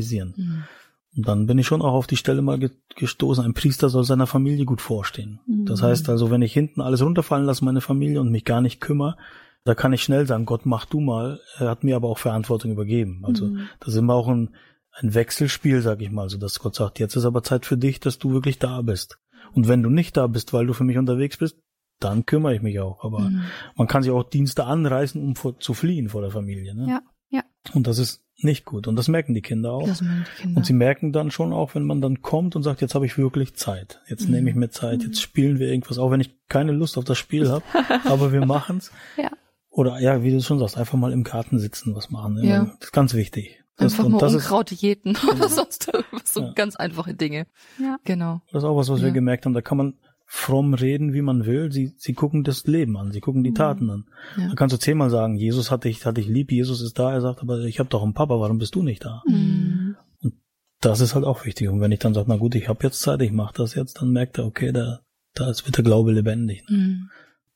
Und dann bin ich schon auch auf die Stelle mal gestoßen, ein Priester soll seiner Familie gut vorstehen. Das heißt also, wenn ich hinten alles runterfallen lasse, meine Familie, und mich gar nicht kümmere, da kann ich schnell sagen, Gott, mach du mal. Er hat mir aber auch Verantwortung übergeben. Also das ist immer auch ein Wechselspiel, sag ich mal, so dass Gott sagt, jetzt ist aber Zeit für dich, dass du wirklich da bist. Und wenn du nicht da bist, weil du für mich unterwegs bist, dann kümmere ich mich auch. Aber man kann sich auch Dienste anreißen, um zu fliehen vor der Familie. Ne? Ja. Und das ist nicht gut. Und das merken die Kinder auch. Und sie merken dann schon auch, wenn man dann kommt und sagt, jetzt habe ich wirklich Zeit. Jetzt nehme ich mir Zeit. Jetzt spielen wir irgendwas, auch wenn ich keine Lust auf das Spiel habe. Aber wir machen's. Oder wie du schon sagst, einfach mal im Garten sitzen, was machen. Ne? Ja. Das ist ganz wichtig. Einfach nur Unkraut jäten oder sonst so ganz einfache Dinge. Ja. Genau. Das ist auch was wir gemerkt haben. Da kann man fromm reden, wie man will. Sie gucken das Leben an. Sie gucken die Taten an. Ja. Da kannst du 10-mal sagen, Jesus hat dich lieb, Jesus ist da. Er sagt, aber ich habe doch einen Papa, warum bist du nicht da? Und das ist halt auch wichtig. Und wenn ich dann sage, na gut, ich habe jetzt Zeit, ich mache das jetzt, dann merkt er, okay, da da wird der Glaube lebendig. Mhm.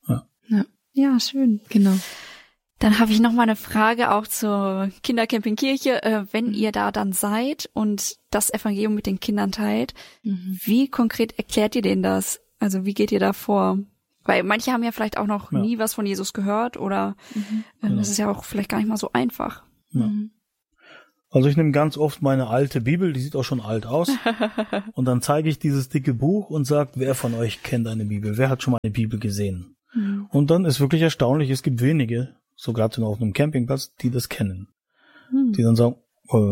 Ja, schön. Genau. Dann habe ich noch mal eine Frage auch zur Kindercampingkirche. Wenn ihr da dann seid und das Evangelium mit den Kindern teilt, wie konkret erklärt ihr denen das? Also wie geht ihr da vor? Weil manche haben ja vielleicht auch noch nie was von Jesus gehört oder das ist ja auch vielleicht gar nicht mal so einfach. Ja. Also ich nehme ganz oft meine alte Bibel, die sieht auch schon alt aus, und dann zeige ich dieses dicke Buch und sage, wer von euch kennt eine Bibel? Wer hat schon mal eine Bibel gesehen? Und dann ist wirklich erstaunlich, es gibt wenige, so gerade auf einem Campingplatz, die das kennen. Die dann sagen,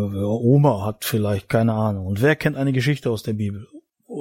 Oma hat vielleicht, keine Ahnung. Und wer kennt eine Geschichte aus der Bibel?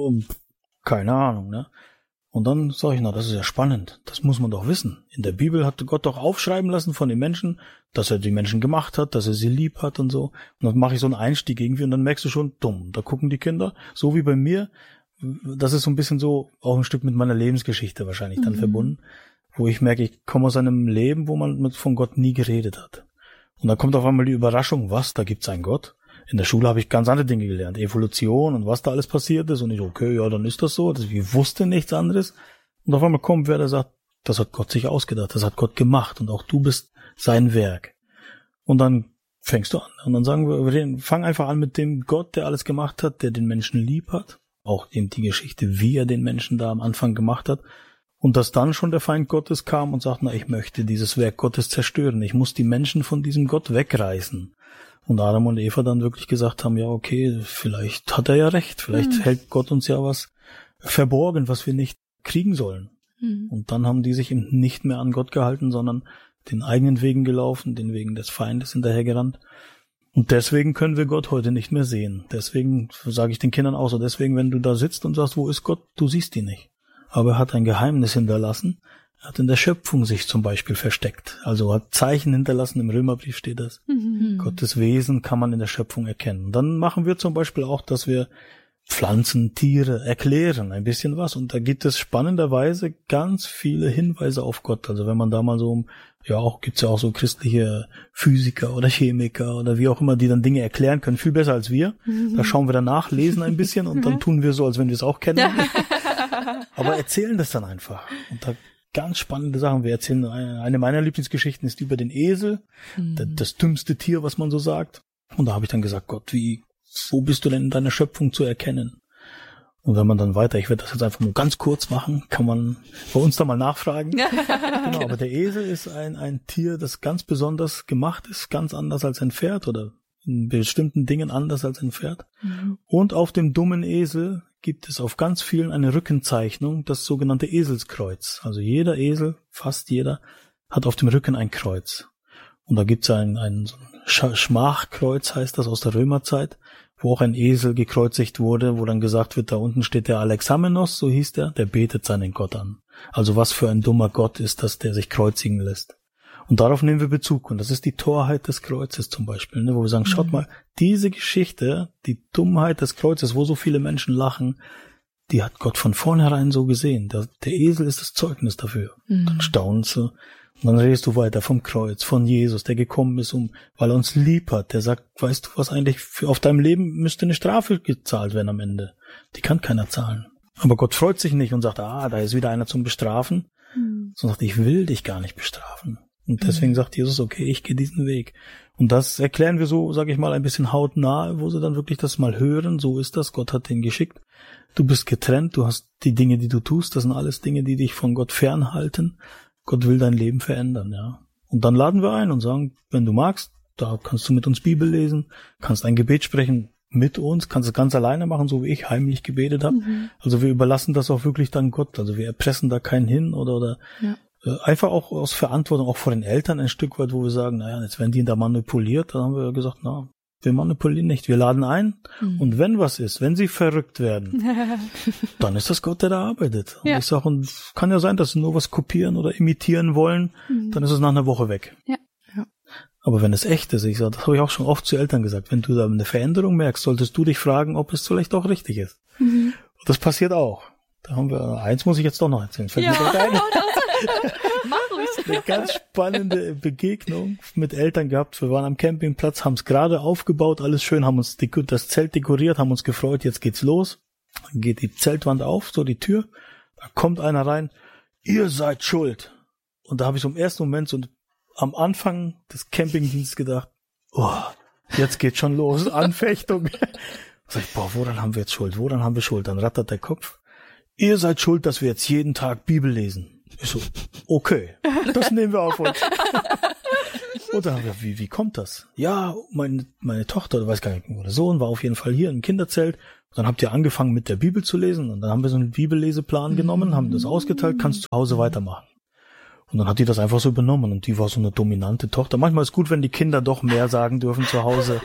Keine Ahnung, ne? Und dann sage ich, das ist ja spannend. Das muss man doch wissen. In der Bibel hat Gott doch aufschreiben lassen von den Menschen, dass er die Menschen gemacht hat, dass er sie lieb hat und so. Und dann mache ich so einen Einstieg irgendwie und dann merkst du schon, da gucken die Kinder, so wie bei mir. Das ist so ein bisschen so auch ein Stück mit meiner Lebensgeschichte wahrscheinlich dann verbunden, wo ich merke, ich komme aus einem Leben, wo man von Gott nie geredet hat. Und dann kommt auf einmal die Überraschung, da gibt's einen Gott? In der Schule habe ich ganz andere Dinge gelernt, Evolution und was da alles passiert ist. Und ich, okay, ja, dann ist das so. Ich wusste nichts anderes. Und auf einmal kommt wer, der sagt, das hat Gott sich ausgedacht, das hat Gott gemacht und auch du bist sein Werk. Und dann fängst du an. Und dann sagen wir, fang einfach an mit dem Gott, der alles gemacht hat, der den Menschen lieb hat. Auch eben die Geschichte, wie er den Menschen da am Anfang gemacht hat. Und dass dann schon der Feind Gottes kam und sagt, ich möchte dieses Werk Gottes zerstören. Ich muss die Menschen von diesem Gott wegreißen. Und Adam und Eva dann wirklich gesagt haben, ja, okay, vielleicht hat er ja recht. Vielleicht hält Gott uns ja was verborgen, was wir nicht kriegen sollen. Und dann haben die sich eben nicht mehr an Gott gehalten, sondern den eigenen Wegen gelaufen, den Wegen des Feindes hinterhergerannt. Und deswegen können wir Gott heute nicht mehr sehen. Deswegen sage ich den Kindern auch so, deswegen, wenn du da sitzt und sagst, wo ist Gott, du siehst ihn nicht. Aber er hat ein Geheimnis hinterlassen. Er hat in der Schöpfung sich zum Beispiel versteckt. Also hat Zeichen hinterlassen, im Römerbrief steht das. Gottes Wesen kann man in der Schöpfung erkennen. Dann machen wir zum Beispiel auch, dass wir Pflanzen, Tiere erklären, ein bisschen was. Und da gibt es spannenderweise ganz viele Hinweise auf Gott. Also wenn man da mal so, gibt's ja auch so christliche Physiker oder Chemiker oder wie auch immer, die dann Dinge erklären können, viel besser als wir. Da schauen wir danach, lesen ein bisschen und dann tun wir so, als wenn wir es auch kennen. Aber erzählen das dann einfach. Und da ganz spannende Sachen. Wir erzählen, eine meiner Lieblingsgeschichten ist über den Esel, das dümmste Tier, was man so sagt. Und da habe ich dann gesagt, Gott, wo bist du denn in deiner Schöpfung zu erkennen? Und wenn man dann weiter, ich werde das jetzt einfach nur ganz kurz machen, kann man bei uns da mal nachfragen. Genau, aber der Esel ist ein Tier, das ganz besonders gemacht ist, ganz anders als ein Pferd oder in bestimmten Dingen anders als ein Pferd. Und auf dem dummen Esel gibt es auf ganz vielen eine Rückenzeichnung, das sogenannte Eselskreuz. Also jeder Esel, fast jeder, hat auf dem Rücken ein Kreuz. Und da gibt es ein Schmachkreuz, heißt das, aus der Römerzeit, wo auch ein Esel gekreuzigt wurde, wo dann gesagt wird, da unten steht der Alexamenos, so hieß der betet seinen Gott an. Also was für ein dummer Gott ist das, der sich kreuzigen lässt. Und darauf nehmen wir Bezug. Und das ist die Torheit des Kreuzes zum Beispiel, wo wir sagen, schaut mal, diese Geschichte, die Dummheit des Kreuzes, wo so viele Menschen lachen, die hat Gott von vornherein so gesehen. Der Esel ist das Zeugnis dafür. Dann staunst du. Und dann redest du weiter vom Kreuz, von Jesus, der gekommen ist, weil er uns lieb hat. Der sagt, weißt du was eigentlich, auf deinem Leben müsste eine Strafe gezahlt werden am Ende. Die kann keiner zahlen. Aber Gott freut sich nicht und sagt, da ist wieder einer zum Bestrafen. Sondern sagt, ich will dich gar nicht bestrafen. Und deswegen sagt Jesus, okay, ich gehe diesen Weg. Und das erklären wir so, sage ich mal, ein bisschen hautnah, wo sie dann wirklich das mal hören. So ist das, Gott hat den geschickt. Du bist getrennt, du hast die Dinge, die du tust, das sind alles Dinge, die dich von Gott fernhalten. Gott will dein Leben verändern, ja. Und dann laden wir ein und sagen, wenn du magst, da kannst du mit uns Bibel lesen, kannst ein Gebet sprechen mit uns, kannst es ganz alleine machen, so wie ich heimlich gebetet habe. Also wir überlassen das auch wirklich dann Gott. Also wir erpressen da keinen hin oder einfach auch aus Verantwortung, auch vor den Eltern ein Stück weit, wo wir sagen, jetzt werden die da manipuliert, dann haben wir gesagt, wir manipulieren nicht, wir laden ein und wenn was ist, wenn sie verrückt werden, dann ist das Gott, der da arbeitet. Und ich sage, und kann ja sein, dass sie nur was kopieren oder imitieren wollen, dann ist es nach einer Woche weg. Aber wenn es echt ist, ich sage, das habe ich auch schon oft zu Eltern gesagt, wenn du da eine Veränderung merkst, solltest du dich fragen, ob es vielleicht auch richtig ist. Und das passiert auch. Da haben wir, eins muss ich jetzt doch noch erzählen. Eine ganz spannende Begegnung mit Eltern gehabt. Wir waren am Campingplatz, haben es gerade aufgebaut, alles schön, haben uns das Zelt dekoriert, haben uns gefreut, jetzt geht's los. Dann geht die Zeltwand auf, so die Tür. Da kommt einer rein, ihr seid schuld. Und da habe ich so im ersten Moment so am Anfang des Campingdienstes gedacht, jetzt geht's schon los, Anfechtung. Sag ich, woran haben wir jetzt Schuld? Woran haben wir Schuld? Dann rattert der Kopf. Ihr seid schuld, dass wir jetzt jeden Tag Bibel lesen. Ich so, okay, das nehmen wir auf uns. Und dann haben wir, wie kommt das? Ja, meine Tochter, oder weiß gar nicht, oder Sohn war auf jeden Fall hier im Kinderzelt. Und dann habt ihr angefangen mit der Bibel zu lesen. Und dann haben wir so einen Bibelleseplan genommen, haben das ausgeteilt, kannst zu Hause weitermachen. Und dann hat die das einfach so übernommen. Und die war so eine dominante Tochter. Manchmal ist es gut, wenn die Kinder doch mehr sagen dürfen zu Hause.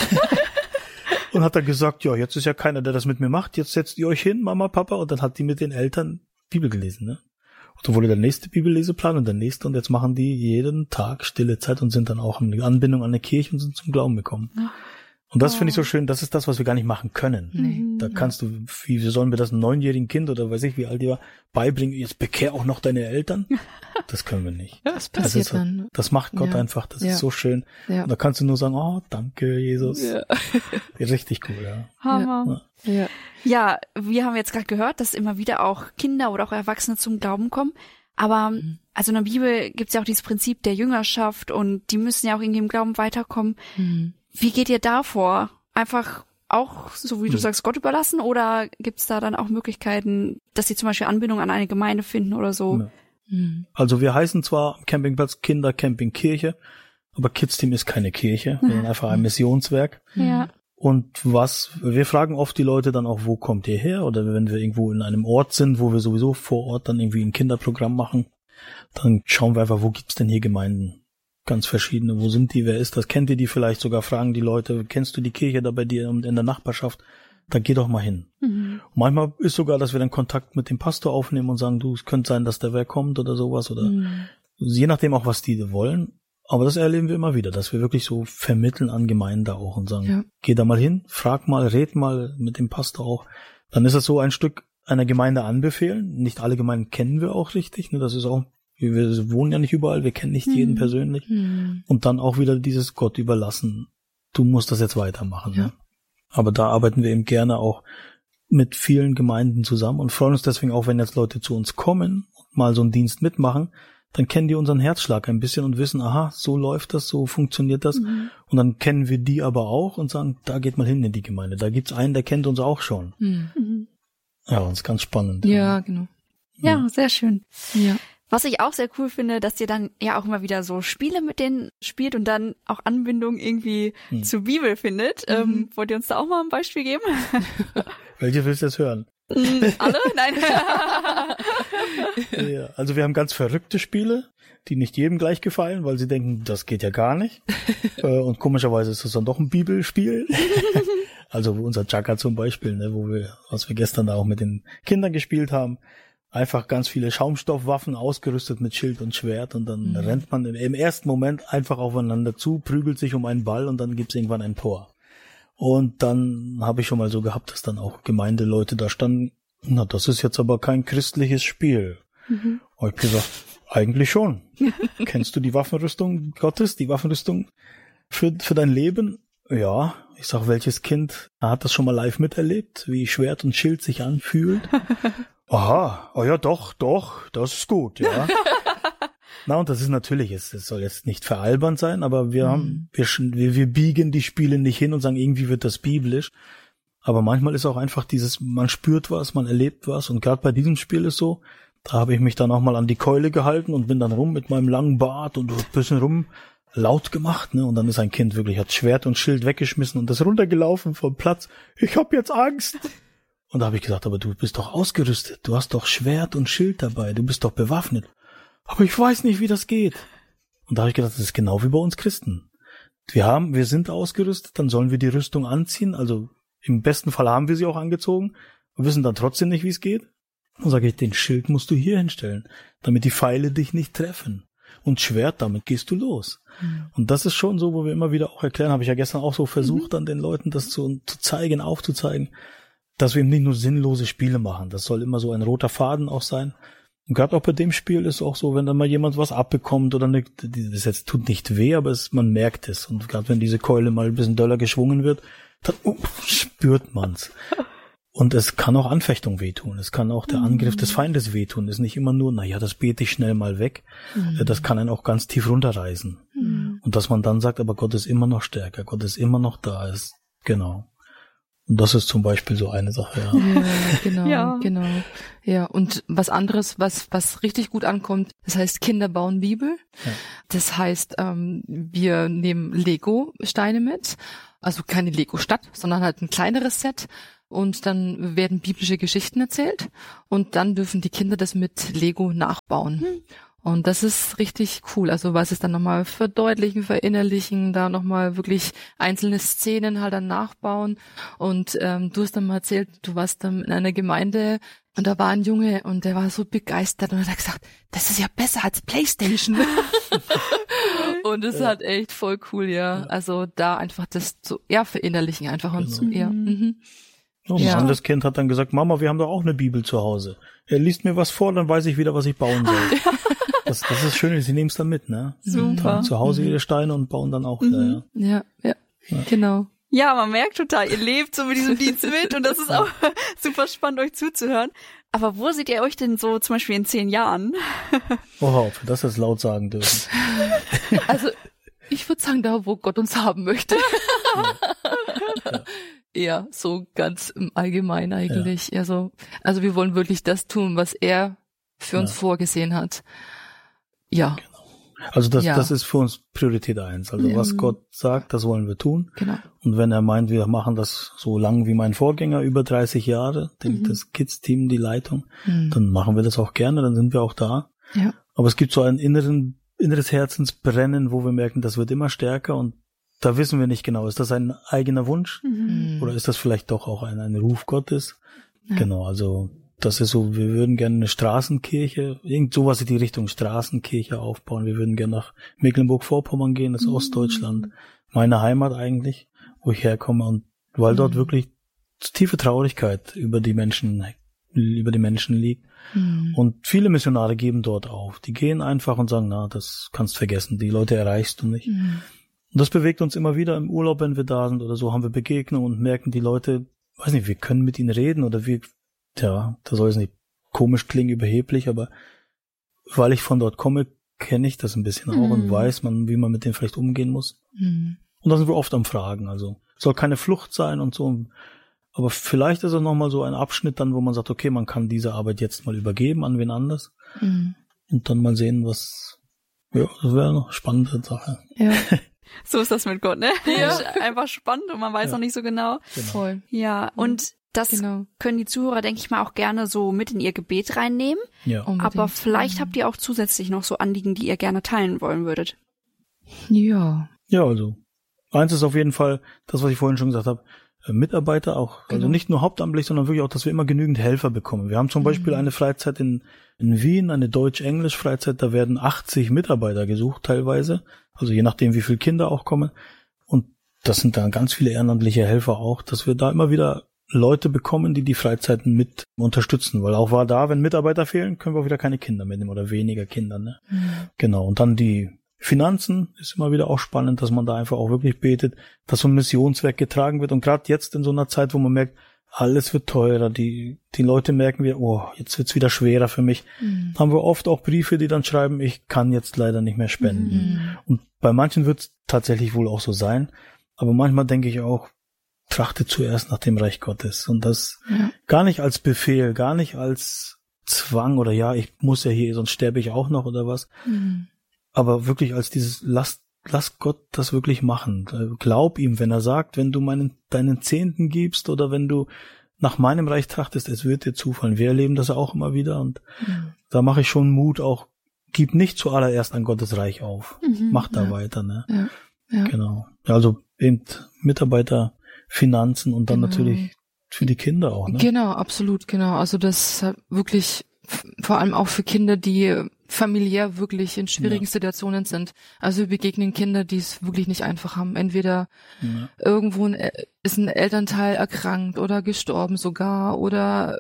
Und hat dann gesagt, ja, jetzt ist ja keiner, der das mit mir macht. Jetzt setzt ihr euch hin, Mama, Papa. Und dann hat die mit den Eltern Bibel gelesen, ne? Und dann wurde der nächste Bibelleseplan und der nächste. Und jetzt machen die jeden Tag stille Zeit und sind dann auch in Anbindung an eine Kirche und sind zum Glauben gekommen. Und das finde ich so schön. Das ist das, was wir gar nicht machen können. Nee. Da kannst du, wie sollen wir das einem 9-jährigen Kind oder weiß ich, wie alt die war, beibringen, jetzt bekehr auch noch deine Eltern? Das können wir nicht. Das passiert dann. Das macht Gott einfach. Das ist so schön. Ja. Und da kannst du nur sagen, danke, Jesus. Ja. Richtig cool, ja. Hammer. Ja. Ja, wir haben jetzt gerade gehört, dass immer wieder auch Kinder oder auch Erwachsene zum Glauben kommen. Aber also in der Bibel gibt's ja auch dieses Prinzip der Jüngerschaft und die müssen ja auch irgendwie im Glauben weiterkommen. Wie geht ihr da vor? Einfach auch, so wie du sagst, Gott überlassen oder gibt's da dann auch Möglichkeiten, dass sie zum Beispiel Anbindung an eine Gemeinde finden oder so? Ja. Also wir heißen zwar am Campingplatz Kindercamping Kirche, aber Kids Team ist keine Kirche, sondern einfach ein Missionswerk. Ja. Und wir fragen oft die Leute dann auch, wo kommt ihr her? Oder wenn wir irgendwo in einem Ort sind, wo wir sowieso vor Ort dann irgendwie ein Kinderprogramm machen, dann schauen wir einfach, wo gibt's denn hier Gemeinden? Ganz verschiedene. Wo sind die? Wer ist das? Kennt ihr die vielleicht sogar? Fragen die Leute, kennst du die Kirche da bei dir in der Nachbarschaft? Da geh doch mal hin. Und manchmal ist sogar, dass wir dann Kontakt mit dem Pastor aufnehmen und sagen, es könnte sein, dass der wer kommt oder sowas. Oder je nachdem auch, was die wollen. Aber das erleben wir immer wieder, dass wir wirklich so vermitteln an Gemeinden da auch und sagen, geh da mal hin, frag mal, red mal mit dem Pastor auch. Dann ist es so ein Stück einer Gemeinde anbefehlen. Nicht alle Gemeinden kennen wir auch richtig. Ne? Das ist auch, wir wohnen ja nicht überall, wir kennen nicht jeden persönlich. Und dann auch wieder dieses Gott überlassen. Du musst das jetzt weitermachen. Ja. Ne? Aber da arbeiten wir eben gerne auch mit vielen Gemeinden zusammen und freuen uns deswegen auch, wenn jetzt Leute zu uns kommen und mal so einen Dienst mitmachen. Dann kennen die unseren Herzschlag ein bisschen und wissen, aha, so läuft das, so funktioniert das. Und dann kennen wir die aber auch und sagen, da geht mal hin in die Gemeinde. Da gibt's einen, der kennt uns auch schon. Ja, das ist ganz spannend. Ja, genau. Ja, sehr schön. Ja. Was ich auch sehr cool finde, dass ihr dann ja auch immer wieder so Spiele mit denen spielt und dann auch Anbindung irgendwie zur Bibel findet. Wollt ihr uns da auch mal ein Beispiel geben? Welche willst du jetzt hören? Alle? Nein. Ja, also wir haben ganz verrückte Spiele, die nicht jedem gleich gefallen, weil sie denken, das geht ja gar nicht. Und komischerweise ist das dann doch ein Bibelspiel. Also unser Chaka zum Beispiel, ne, was wir gestern da auch mit den Kindern gespielt haben. Einfach ganz viele Schaumstoffwaffen ausgerüstet mit Schild und Schwert und dann rennt man im ersten Moment einfach aufeinander zu, prügelt sich um einen Ball und dann gibt's irgendwann ein Tor. Und dann habe ich schon mal so gehabt, dass dann auch Gemeindeleute da standen. Na, das ist jetzt aber kein christliches Spiel. Habe ich gesagt, eigentlich schon. Kennst du die Waffenrüstung Gottes, die Waffenrüstung für dein Leben? Ja. Ich sag, welches Kind hat das schon mal live miterlebt, wie Schwert und Schild sich anfühlt? Aha, oh ja, doch, das ist gut, ja. Na, und das ist natürlich, es soll jetzt nicht veralbernd sein, aber wir biegen die Spiele nicht hin und sagen, irgendwie wird das biblisch. Aber manchmal ist auch einfach man spürt was, man erlebt was. Und gerade bei diesem Spiel ist so, da habe ich mich dann auch mal an die Keule gehalten und bin dann rum mit meinem langen Bart und ein bisschen rum laut gemacht, ne? Und dann ist ein Kind wirklich, hat Schwert und Schild weggeschmissen und ist runtergelaufen vom Platz. Ich hab jetzt Angst. Und da habe ich gesagt, aber du bist doch ausgerüstet. Du hast doch Schwert und Schild dabei. Du bist doch bewaffnet. Aber ich weiß nicht, wie das geht. Und da habe ich gedacht, das ist genau wie bei uns Christen. Wir sind ausgerüstet, dann sollen wir die Rüstung anziehen. Also im besten Fall haben wir sie auch angezogen und wissen dann trotzdem nicht, wie es geht. Dann sage ich, den Schild musst du hier hinstellen, damit die Pfeile dich nicht treffen. Und Schwert, damit gehst du los. Und das ist schon so, wo wir immer wieder auch erklären, habe ich ja gestern auch so versucht, an den Leuten das zu zeigen, aufzuzeigen, dass wir eben nicht nur sinnlose Spiele machen. Das soll immer so ein roter Faden auch sein. Und gerade auch bei dem Spiel ist auch so, wenn dann mal jemand was abbekommt oder das jetzt tut nicht weh, aber man merkt es. Und gerade wenn diese Keule mal ein bisschen doller geschwungen wird, dann spürt man's. Und es kann auch Anfechtung wehtun. Es kann auch der Angriff des Feindes wehtun. Es ist nicht immer nur, das bete ich schnell mal weg. Das kann einen auch ganz tief runterreißen. Und dass man dann sagt, aber Gott ist immer noch stärker. Gott ist immer noch da. Ist, genau. Und das ist zum Beispiel so eine Sache, Ja, genau. Ja, und was anderes, was richtig gut ankommt, das heißt, Kinder bauen Bibel. Ja. Das heißt, wir nehmen Lego-Steine mit. Also keine Lego-Stadt, sondern halt ein kleineres Set. Und dann werden biblische Geschichten erzählt. Und dann dürfen die Kinder das mit Lego nachbauen. Und das ist richtig cool. Also was es dann nochmal verdeutlichen, verinnerlichen, da nochmal wirklich einzelne Szenen halt dann nachbauen. Und du hast dann mal erzählt, du warst dann in einer Gemeinde und da war ein Junge und der war so begeistert und hat gesagt, das ist ja besser als PlayStation. Und das ist halt echt voll cool, ja. Also da einfach das so verinnerlichen einfach und so, Ein anderes Kind hat dann gesagt, Mama, wir haben doch auch eine Bibel zu Hause. Er liest mir was vor, dann weiß ich wieder, was ich bauen soll. Das ist schön, sie nehmen es dann mit, ne? Super. Dann zu Hause ihre Steine und bauen dann auch wieder, Ja, genau. Ja, man merkt total, ihr lebt so mit diesem Dienst mit und das ist auch super spannend, euch zuzuhören. Aber wo seht ihr euch denn so zum Beispiel in 10 Jahren? Oh, ob wir das jetzt laut sagen dürfen. Also, ich würde sagen, da, wo Gott uns haben möchte. Ja. Eher so ganz im Allgemeinen eigentlich. Ja. Also wir wollen wirklich das tun, was er für uns vorgesehen hat. Ja. Genau. Also das ist für uns Priorität 1. Also was Gott sagt, das wollen wir tun. Genau. Und wenn er meint, wir machen das so lang wie mein Vorgänger, über 30 Jahre, das Kids-Team, die Leitung, dann machen wir das auch gerne, dann sind wir auch da. Ja. Aber es gibt so ein inneres Herzensbrennen, wo wir merken, das wird immer stärker und da wissen wir nicht genau, ist das ein eigener Wunsch oder ist das vielleicht doch auch ein Ruf Gottes? Ja. Genau, also das ist so, wir würden gerne eine Straßenkirche, irgend sowas in die Richtung Straßenkirche aufbauen. Wir würden gerne nach Mecklenburg-Vorpommern gehen, das ist Ostdeutschland, meine Heimat eigentlich, wo ich herkomme und weil dort wirklich tiefe Traurigkeit über die Menschen liegt. Und viele Missionare geben dort auf. Die gehen einfach und sagen, das kannst vergessen, die Leute erreichst du nicht. Und das bewegt uns immer wieder im Urlaub, wenn wir da sind oder so, haben wir Begegnungen und merken, die Leute, weiß nicht, wir können mit ihnen reden oder da soll es nicht komisch klingen, überheblich, aber weil ich von dort komme, kenne ich das ein bisschen auch und weiß man, wie man mit denen vielleicht umgehen muss. Und da sind wir oft am Fragen, also soll keine Flucht sein und so, aber vielleicht ist es nochmal so ein Abschnitt dann, wo man sagt, okay, man kann diese Arbeit jetzt mal übergeben an wen anders und dann mal sehen, das wäre noch eine spannende Sache. Ja. So ist das mit Gott, ne? Ja. Einfach spannend und man weiß noch nicht so genau. Voll. Ja, und das können die Zuhörer, denke ich mal, auch gerne so mit in ihr Gebet reinnehmen. Ja. Aber vielleicht habt ihr auch zusätzlich noch so Anliegen, die ihr gerne teilen wollen würdet. Ja. Ja, also eins ist auf jeden Fall das, was ich vorhin schon gesagt habe, Mitarbeiter auch, also nicht nur hauptamtlich, sondern wirklich auch, dass wir immer genügend Helfer bekommen. Wir haben zum Beispiel eine Freizeit in Wien, eine Deutsch-Englisch-Freizeit, da werden 80 Mitarbeiter gesucht teilweise, also je nachdem, wie viele Kinder auch kommen. Und das sind dann ganz viele ehrenamtliche Helfer auch, dass wir da immer wieder Leute bekommen, die Freizeiten mit unterstützen, weil auch wenn Mitarbeiter fehlen, können wir auch wieder keine Kinder mitnehmen oder weniger Kinder, ne? Genau, und dann die Finanzen ist immer wieder auch spannend, dass man da einfach auch wirklich betet, dass so ein Missionswerk getragen wird. Und gerade jetzt in so einer Zeit, wo man merkt, alles wird teurer, die Leute merken jetzt wird's wieder schwerer für mich, haben wir oft auch Briefe, die dann schreiben, ich kann jetzt leider nicht mehr spenden. Und bei manchen wird's tatsächlich wohl auch so sein, aber manchmal denke ich auch, trachte zuerst nach dem Reich Gottes. Und das gar nicht als Befehl, gar nicht als Zwang oder ich muss ja hier, sonst sterbe ich auch noch oder was. Aber wirklich als dieses, lass Gott das wirklich machen. Glaub ihm, wenn er sagt, wenn du deinen Zehnten gibst oder wenn du nach meinem Reich trachtest, es wird dir zufallen. Wir erleben das auch immer wieder und da mache ich schon Mut auch, gib nicht zuallererst an Gottes Reich auf. Mach da weiter, ne? Ja. Genau. Also eben Mitarbeiter, Finanzen und dann natürlich für die Kinder auch, ne? Genau, absolut, genau. Also das wirklich vor allem auch für Kinder, die familiär wirklich in schwierigen Situationen sind. Also wir begegnen Kinder, die es wirklich nicht einfach haben. Entweder irgendwo ist ein Elternteil erkrankt oder gestorben sogar oder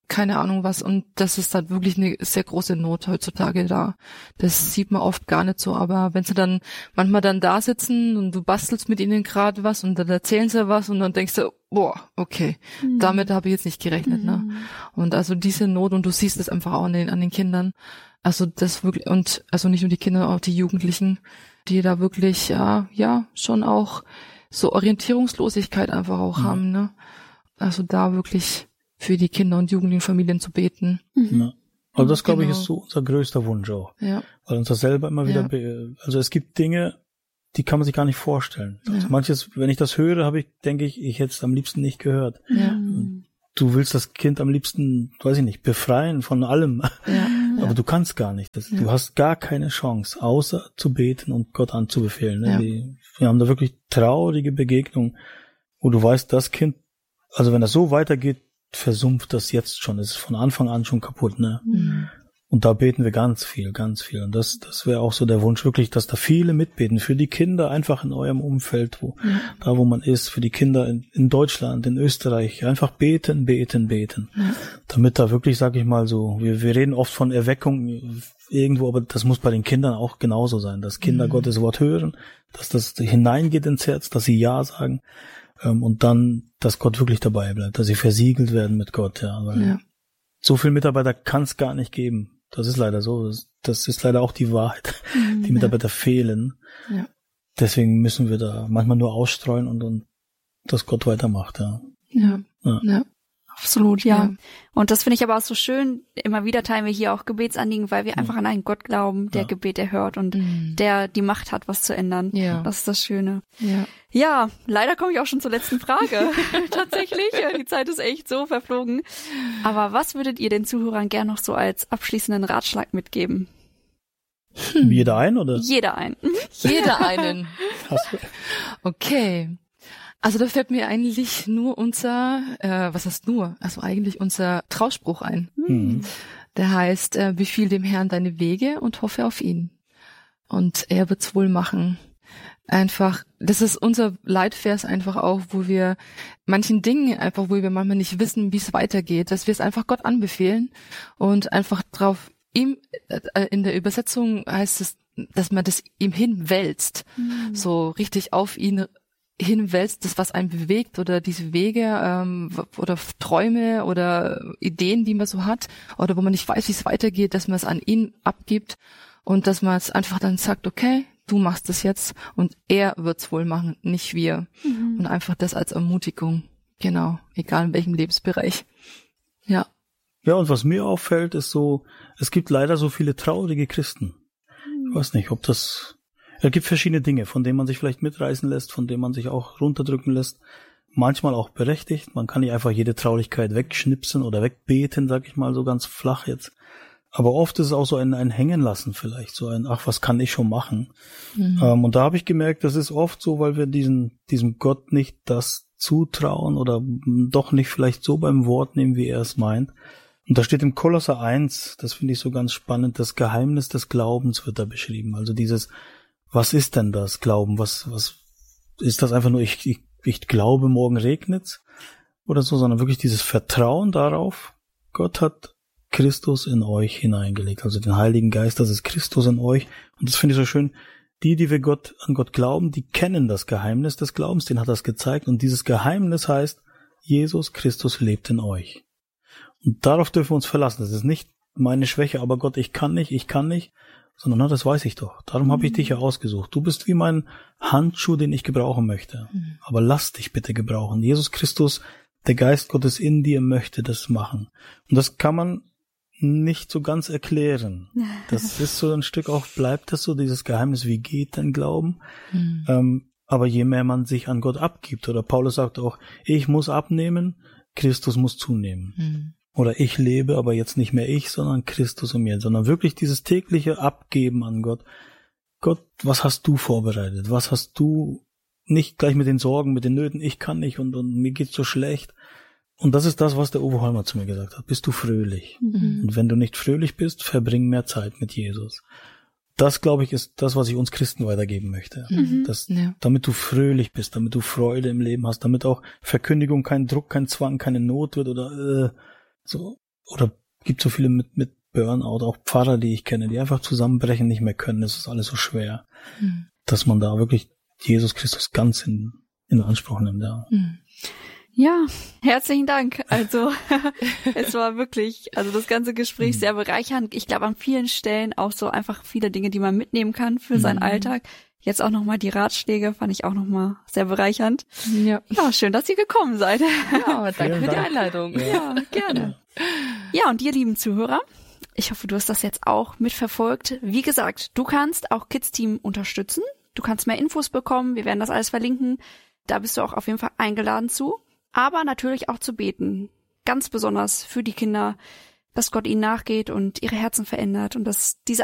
keine Ahnung was. Und das ist dann wirklich eine sehr große Not heutzutage da. Das sieht man oft gar nicht so. Aber wenn sie dann manchmal dann da sitzen und du bastelst mit ihnen gerade was und dann erzählen sie was und dann denkst du, boah, okay, damit habe ich jetzt nicht gerechnet. Ne? Und also diese Not, und du siehst es einfach auch an den Kindern. Also das wirklich, und also nicht nur die Kinder, auch die Jugendlichen, die da wirklich ja schon auch so Orientierungslosigkeit einfach auch haben. Ne? Also da wirklich für die Kinder und jugendlichen Familien zu beten. Ja. Also das, glaube ich, ist so unser größter Wunsch auch. Ja. Weil uns das selber immer wieder, also es gibt Dinge, die kann man sich gar nicht vorstellen. Also manches, wenn ich das höre, denke ich hätte es am liebsten nicht gehört. Ja. Du willst das Kind am liebsten, weiß ich nicht, befreien von allem. Ja. Aber du kannst gar nicht. Du hast gar keine Chance, außer zu beten und Gott anzubefehlen. Ne? Ja. Wir haben da wirklich traurige Begegnungen, wo du weißt, das Kind, also wenn das so weitergeht, versumpft das jetzt schon. Es ist von Anfang an schon kaputt, ne? Und da beten wir ganz viel, ganz viel. Und das wäre auch so der Wunsch, wirklich, dass da viele mitbeten. Für die Kinder einfach in eurem Umfeld, da wo man ist, für die Kinder in Deutschland, in Österreich, einfach beten. Damit da wirklich, sag ich mal so, wir reden oft von Erweckung irgendwo, aber das muss bei den Kindern auch genauso sein, dass Kinder Gottes Wort hören, dass das hineingeht ins Herz, dass sie Ja sagen. Und dann, dass Gott wirklich dabei bleibt, dass sie versiegelt werden mit Gott, weil so viele Mitarbeiter kann es gar nicht geben. Das ist leider so. Das ist leider auch die Wahrheit. Die Mitarbeiter fehlen. Ja. Deswegen müssen wir da manchmal nur ausstreuen und dass Gott weitermacht, Ja. Absolut, ja. Und das finde ich aber auch so schön. Immer wieder teilen wir hier auch Gebetsanliegen, weil wir einfach an einen Gott glauben, der Gebet erhört und der die Macht hat, was zu ändern. Ja. Das ist das Schöne. Ja, leider komme ich auch schon zur letzten Frage. Tatsächlich, die Zeit ist echt so verflogen. Aber was würdet ihr den Zuhörern gern noch so als abschließenden Ratschlag mitgeben? Jeder einen, oder? Jeder einen. Jeder einen. Okay. Also da fällt mir eigentlich nur unser Trauspruch ein. Der heißt, befiehl dem Herrn deine Wege und hoffe auf ihn. Und er wird's wohl machen. Einfach, das ist unser Leitvers einfach auch, wo wir manchen Dingen einfach, wo wir manchmal nicht wissen, wie es weitergeht, dass wir es einfach Gott anbefehlen und einfach drauf ihm, in der Übersetzung heißt es, dass man das ihm hinwälzt, so richtig auf ihn hinwälzt, das was einen bewegt oder diese Wege oder Träume oder Ideen, die man so hat oder wo man nicht weiß, wie es weitergeht, dass man es an ihn abgibt und dass man es einfach dann sagt, okay, du machst es jetzt und er wird's wohl machen, nicht wir. Und einfach das als Ermutigung, genau, egal in welchem Lebensbereich. Ja. Ja, und was mir auffällt, ist so, es gibt leider so viele traurige Christen. Ich weiß nicht, es gibt verschiedene Dinge, von denen man sich vielleicht mitreißen lässt, von denen man sich auch runterdrücken lässt. Manchmal auch berechtigt. Man kann nicht einfach jede Traurigkeit wegschnipsen oder wegbeten, sag ich mal so ganz flach jetzt. Aber oft ist es auch so ein Hängen lassen vielleicht, so ein, ach, was kann ich schon machen? Und da habe ich gemerkt, das ist oft so, weil wir diesem Gott nicht das zutrauen oder doch nicht vielleicht so beim Wort nehmen, wie er es meint. Und da steht im Kolosser 1, das finde ich so ganz spannend, das Geheimnis des Glaubens wird da beschrieben. Also was ist denn das Glauben? Was ist das einfach nur, ich glaube, morgen regnet's oder so, sondern wirklich dieses Vertrauen darauf, Gott hat Christus in euch hineingelegt, also den Heiligen Geist, das ist Christus in euch. Und das finde ich so schön, die wir an Gott glauben, die kennen das Geheimnis des Glaubens, den hat er gezeigt. Und dieses Geheimnis heißt, Jesus Christus lebt in euch. Und darauf dürfen wir uns verlassen. Das ist nicht meine Schwäche, aber Gott, ich kann nicht, sondern das weiß ich doch. Darum habe ich dich ja ausgesucht. Du bist wie mein Handschuh, den ich gebrauchen möchte. Aber lass dich bitte gebrauchen. Jesus Christus, der Geist Gottes in dir möchte das machen. Und das kann man nicht so ganz erklären. Das ist so ein Stück auch, bleibt das so, dieses Geheimnis, wie geht denn Glauben? Aber je mehr man sich an Gott abgibt, oder Paulus sagt auch, ich muss abnehmen, Christus muss zunehmen. Oder ich lebe, aber jetzt nicht mehr ich, sondern Christus in mir, sondern wirklich dieses tägliche Abgeben an Gott. Gott, was hast du vorbereitet? Was hast du, nicht gleich mit den Sorgen, mit den Nöten, ich kann nicht und mir geht's so schlecht. Und das ist das, was der Uwe Holmer zu mir gesagt hat. Bist du fröhlich? Und wenn du nicht fröhlich bist, verbring mehr Zeit mit Jesus. Das, glaube ich, ist das, was ich uns Christen weitergeben möchte. Damit du fröhlich bist, damit du Freude im Leben hast, damit auch Verkündigung kein Druck, kein Zwang, keine Not wird oder so. oder gibt so viele mit Burnout, auch Pfarrer, die ich kenne, die einfach zusammenbrechen, nicht mehr können. Das ist alles so schwer, dass man da wirklich Jesus Christus ganz in Anspruch nimmt. Ja. Ja, herzlichen Dank. Also es war wirklich, also das ganze Gespräch sehr bereichernd. Ich glaube an vielen Stellen auch so einfach viele Dinge, die man mitnehmen kann für seinen Alltag. Jetzt auch nochmal die Ratschläge fand ich auch nochmal sehr bereichernd. Ja, schön, dass ihr gekommen seid. Ja, danke für die Einleitung. Ja, gerne. Ja, und ihr lieben Zuhörer, ich hoffe, du hast das jetzt auch mitverfolgt. Wie gesagt, du kannst auch Kids Team unterstützen. Du kannst mehr Infos bekommen. Wir werden das alles verlinken. Da bist du auch auf jeden Fall eingeladen zu. Aber natürlich auch zu beten. Ganz besonders für die Kinder, dass Gott ihnen nachgeht und ihre Herzen verändert und dass diese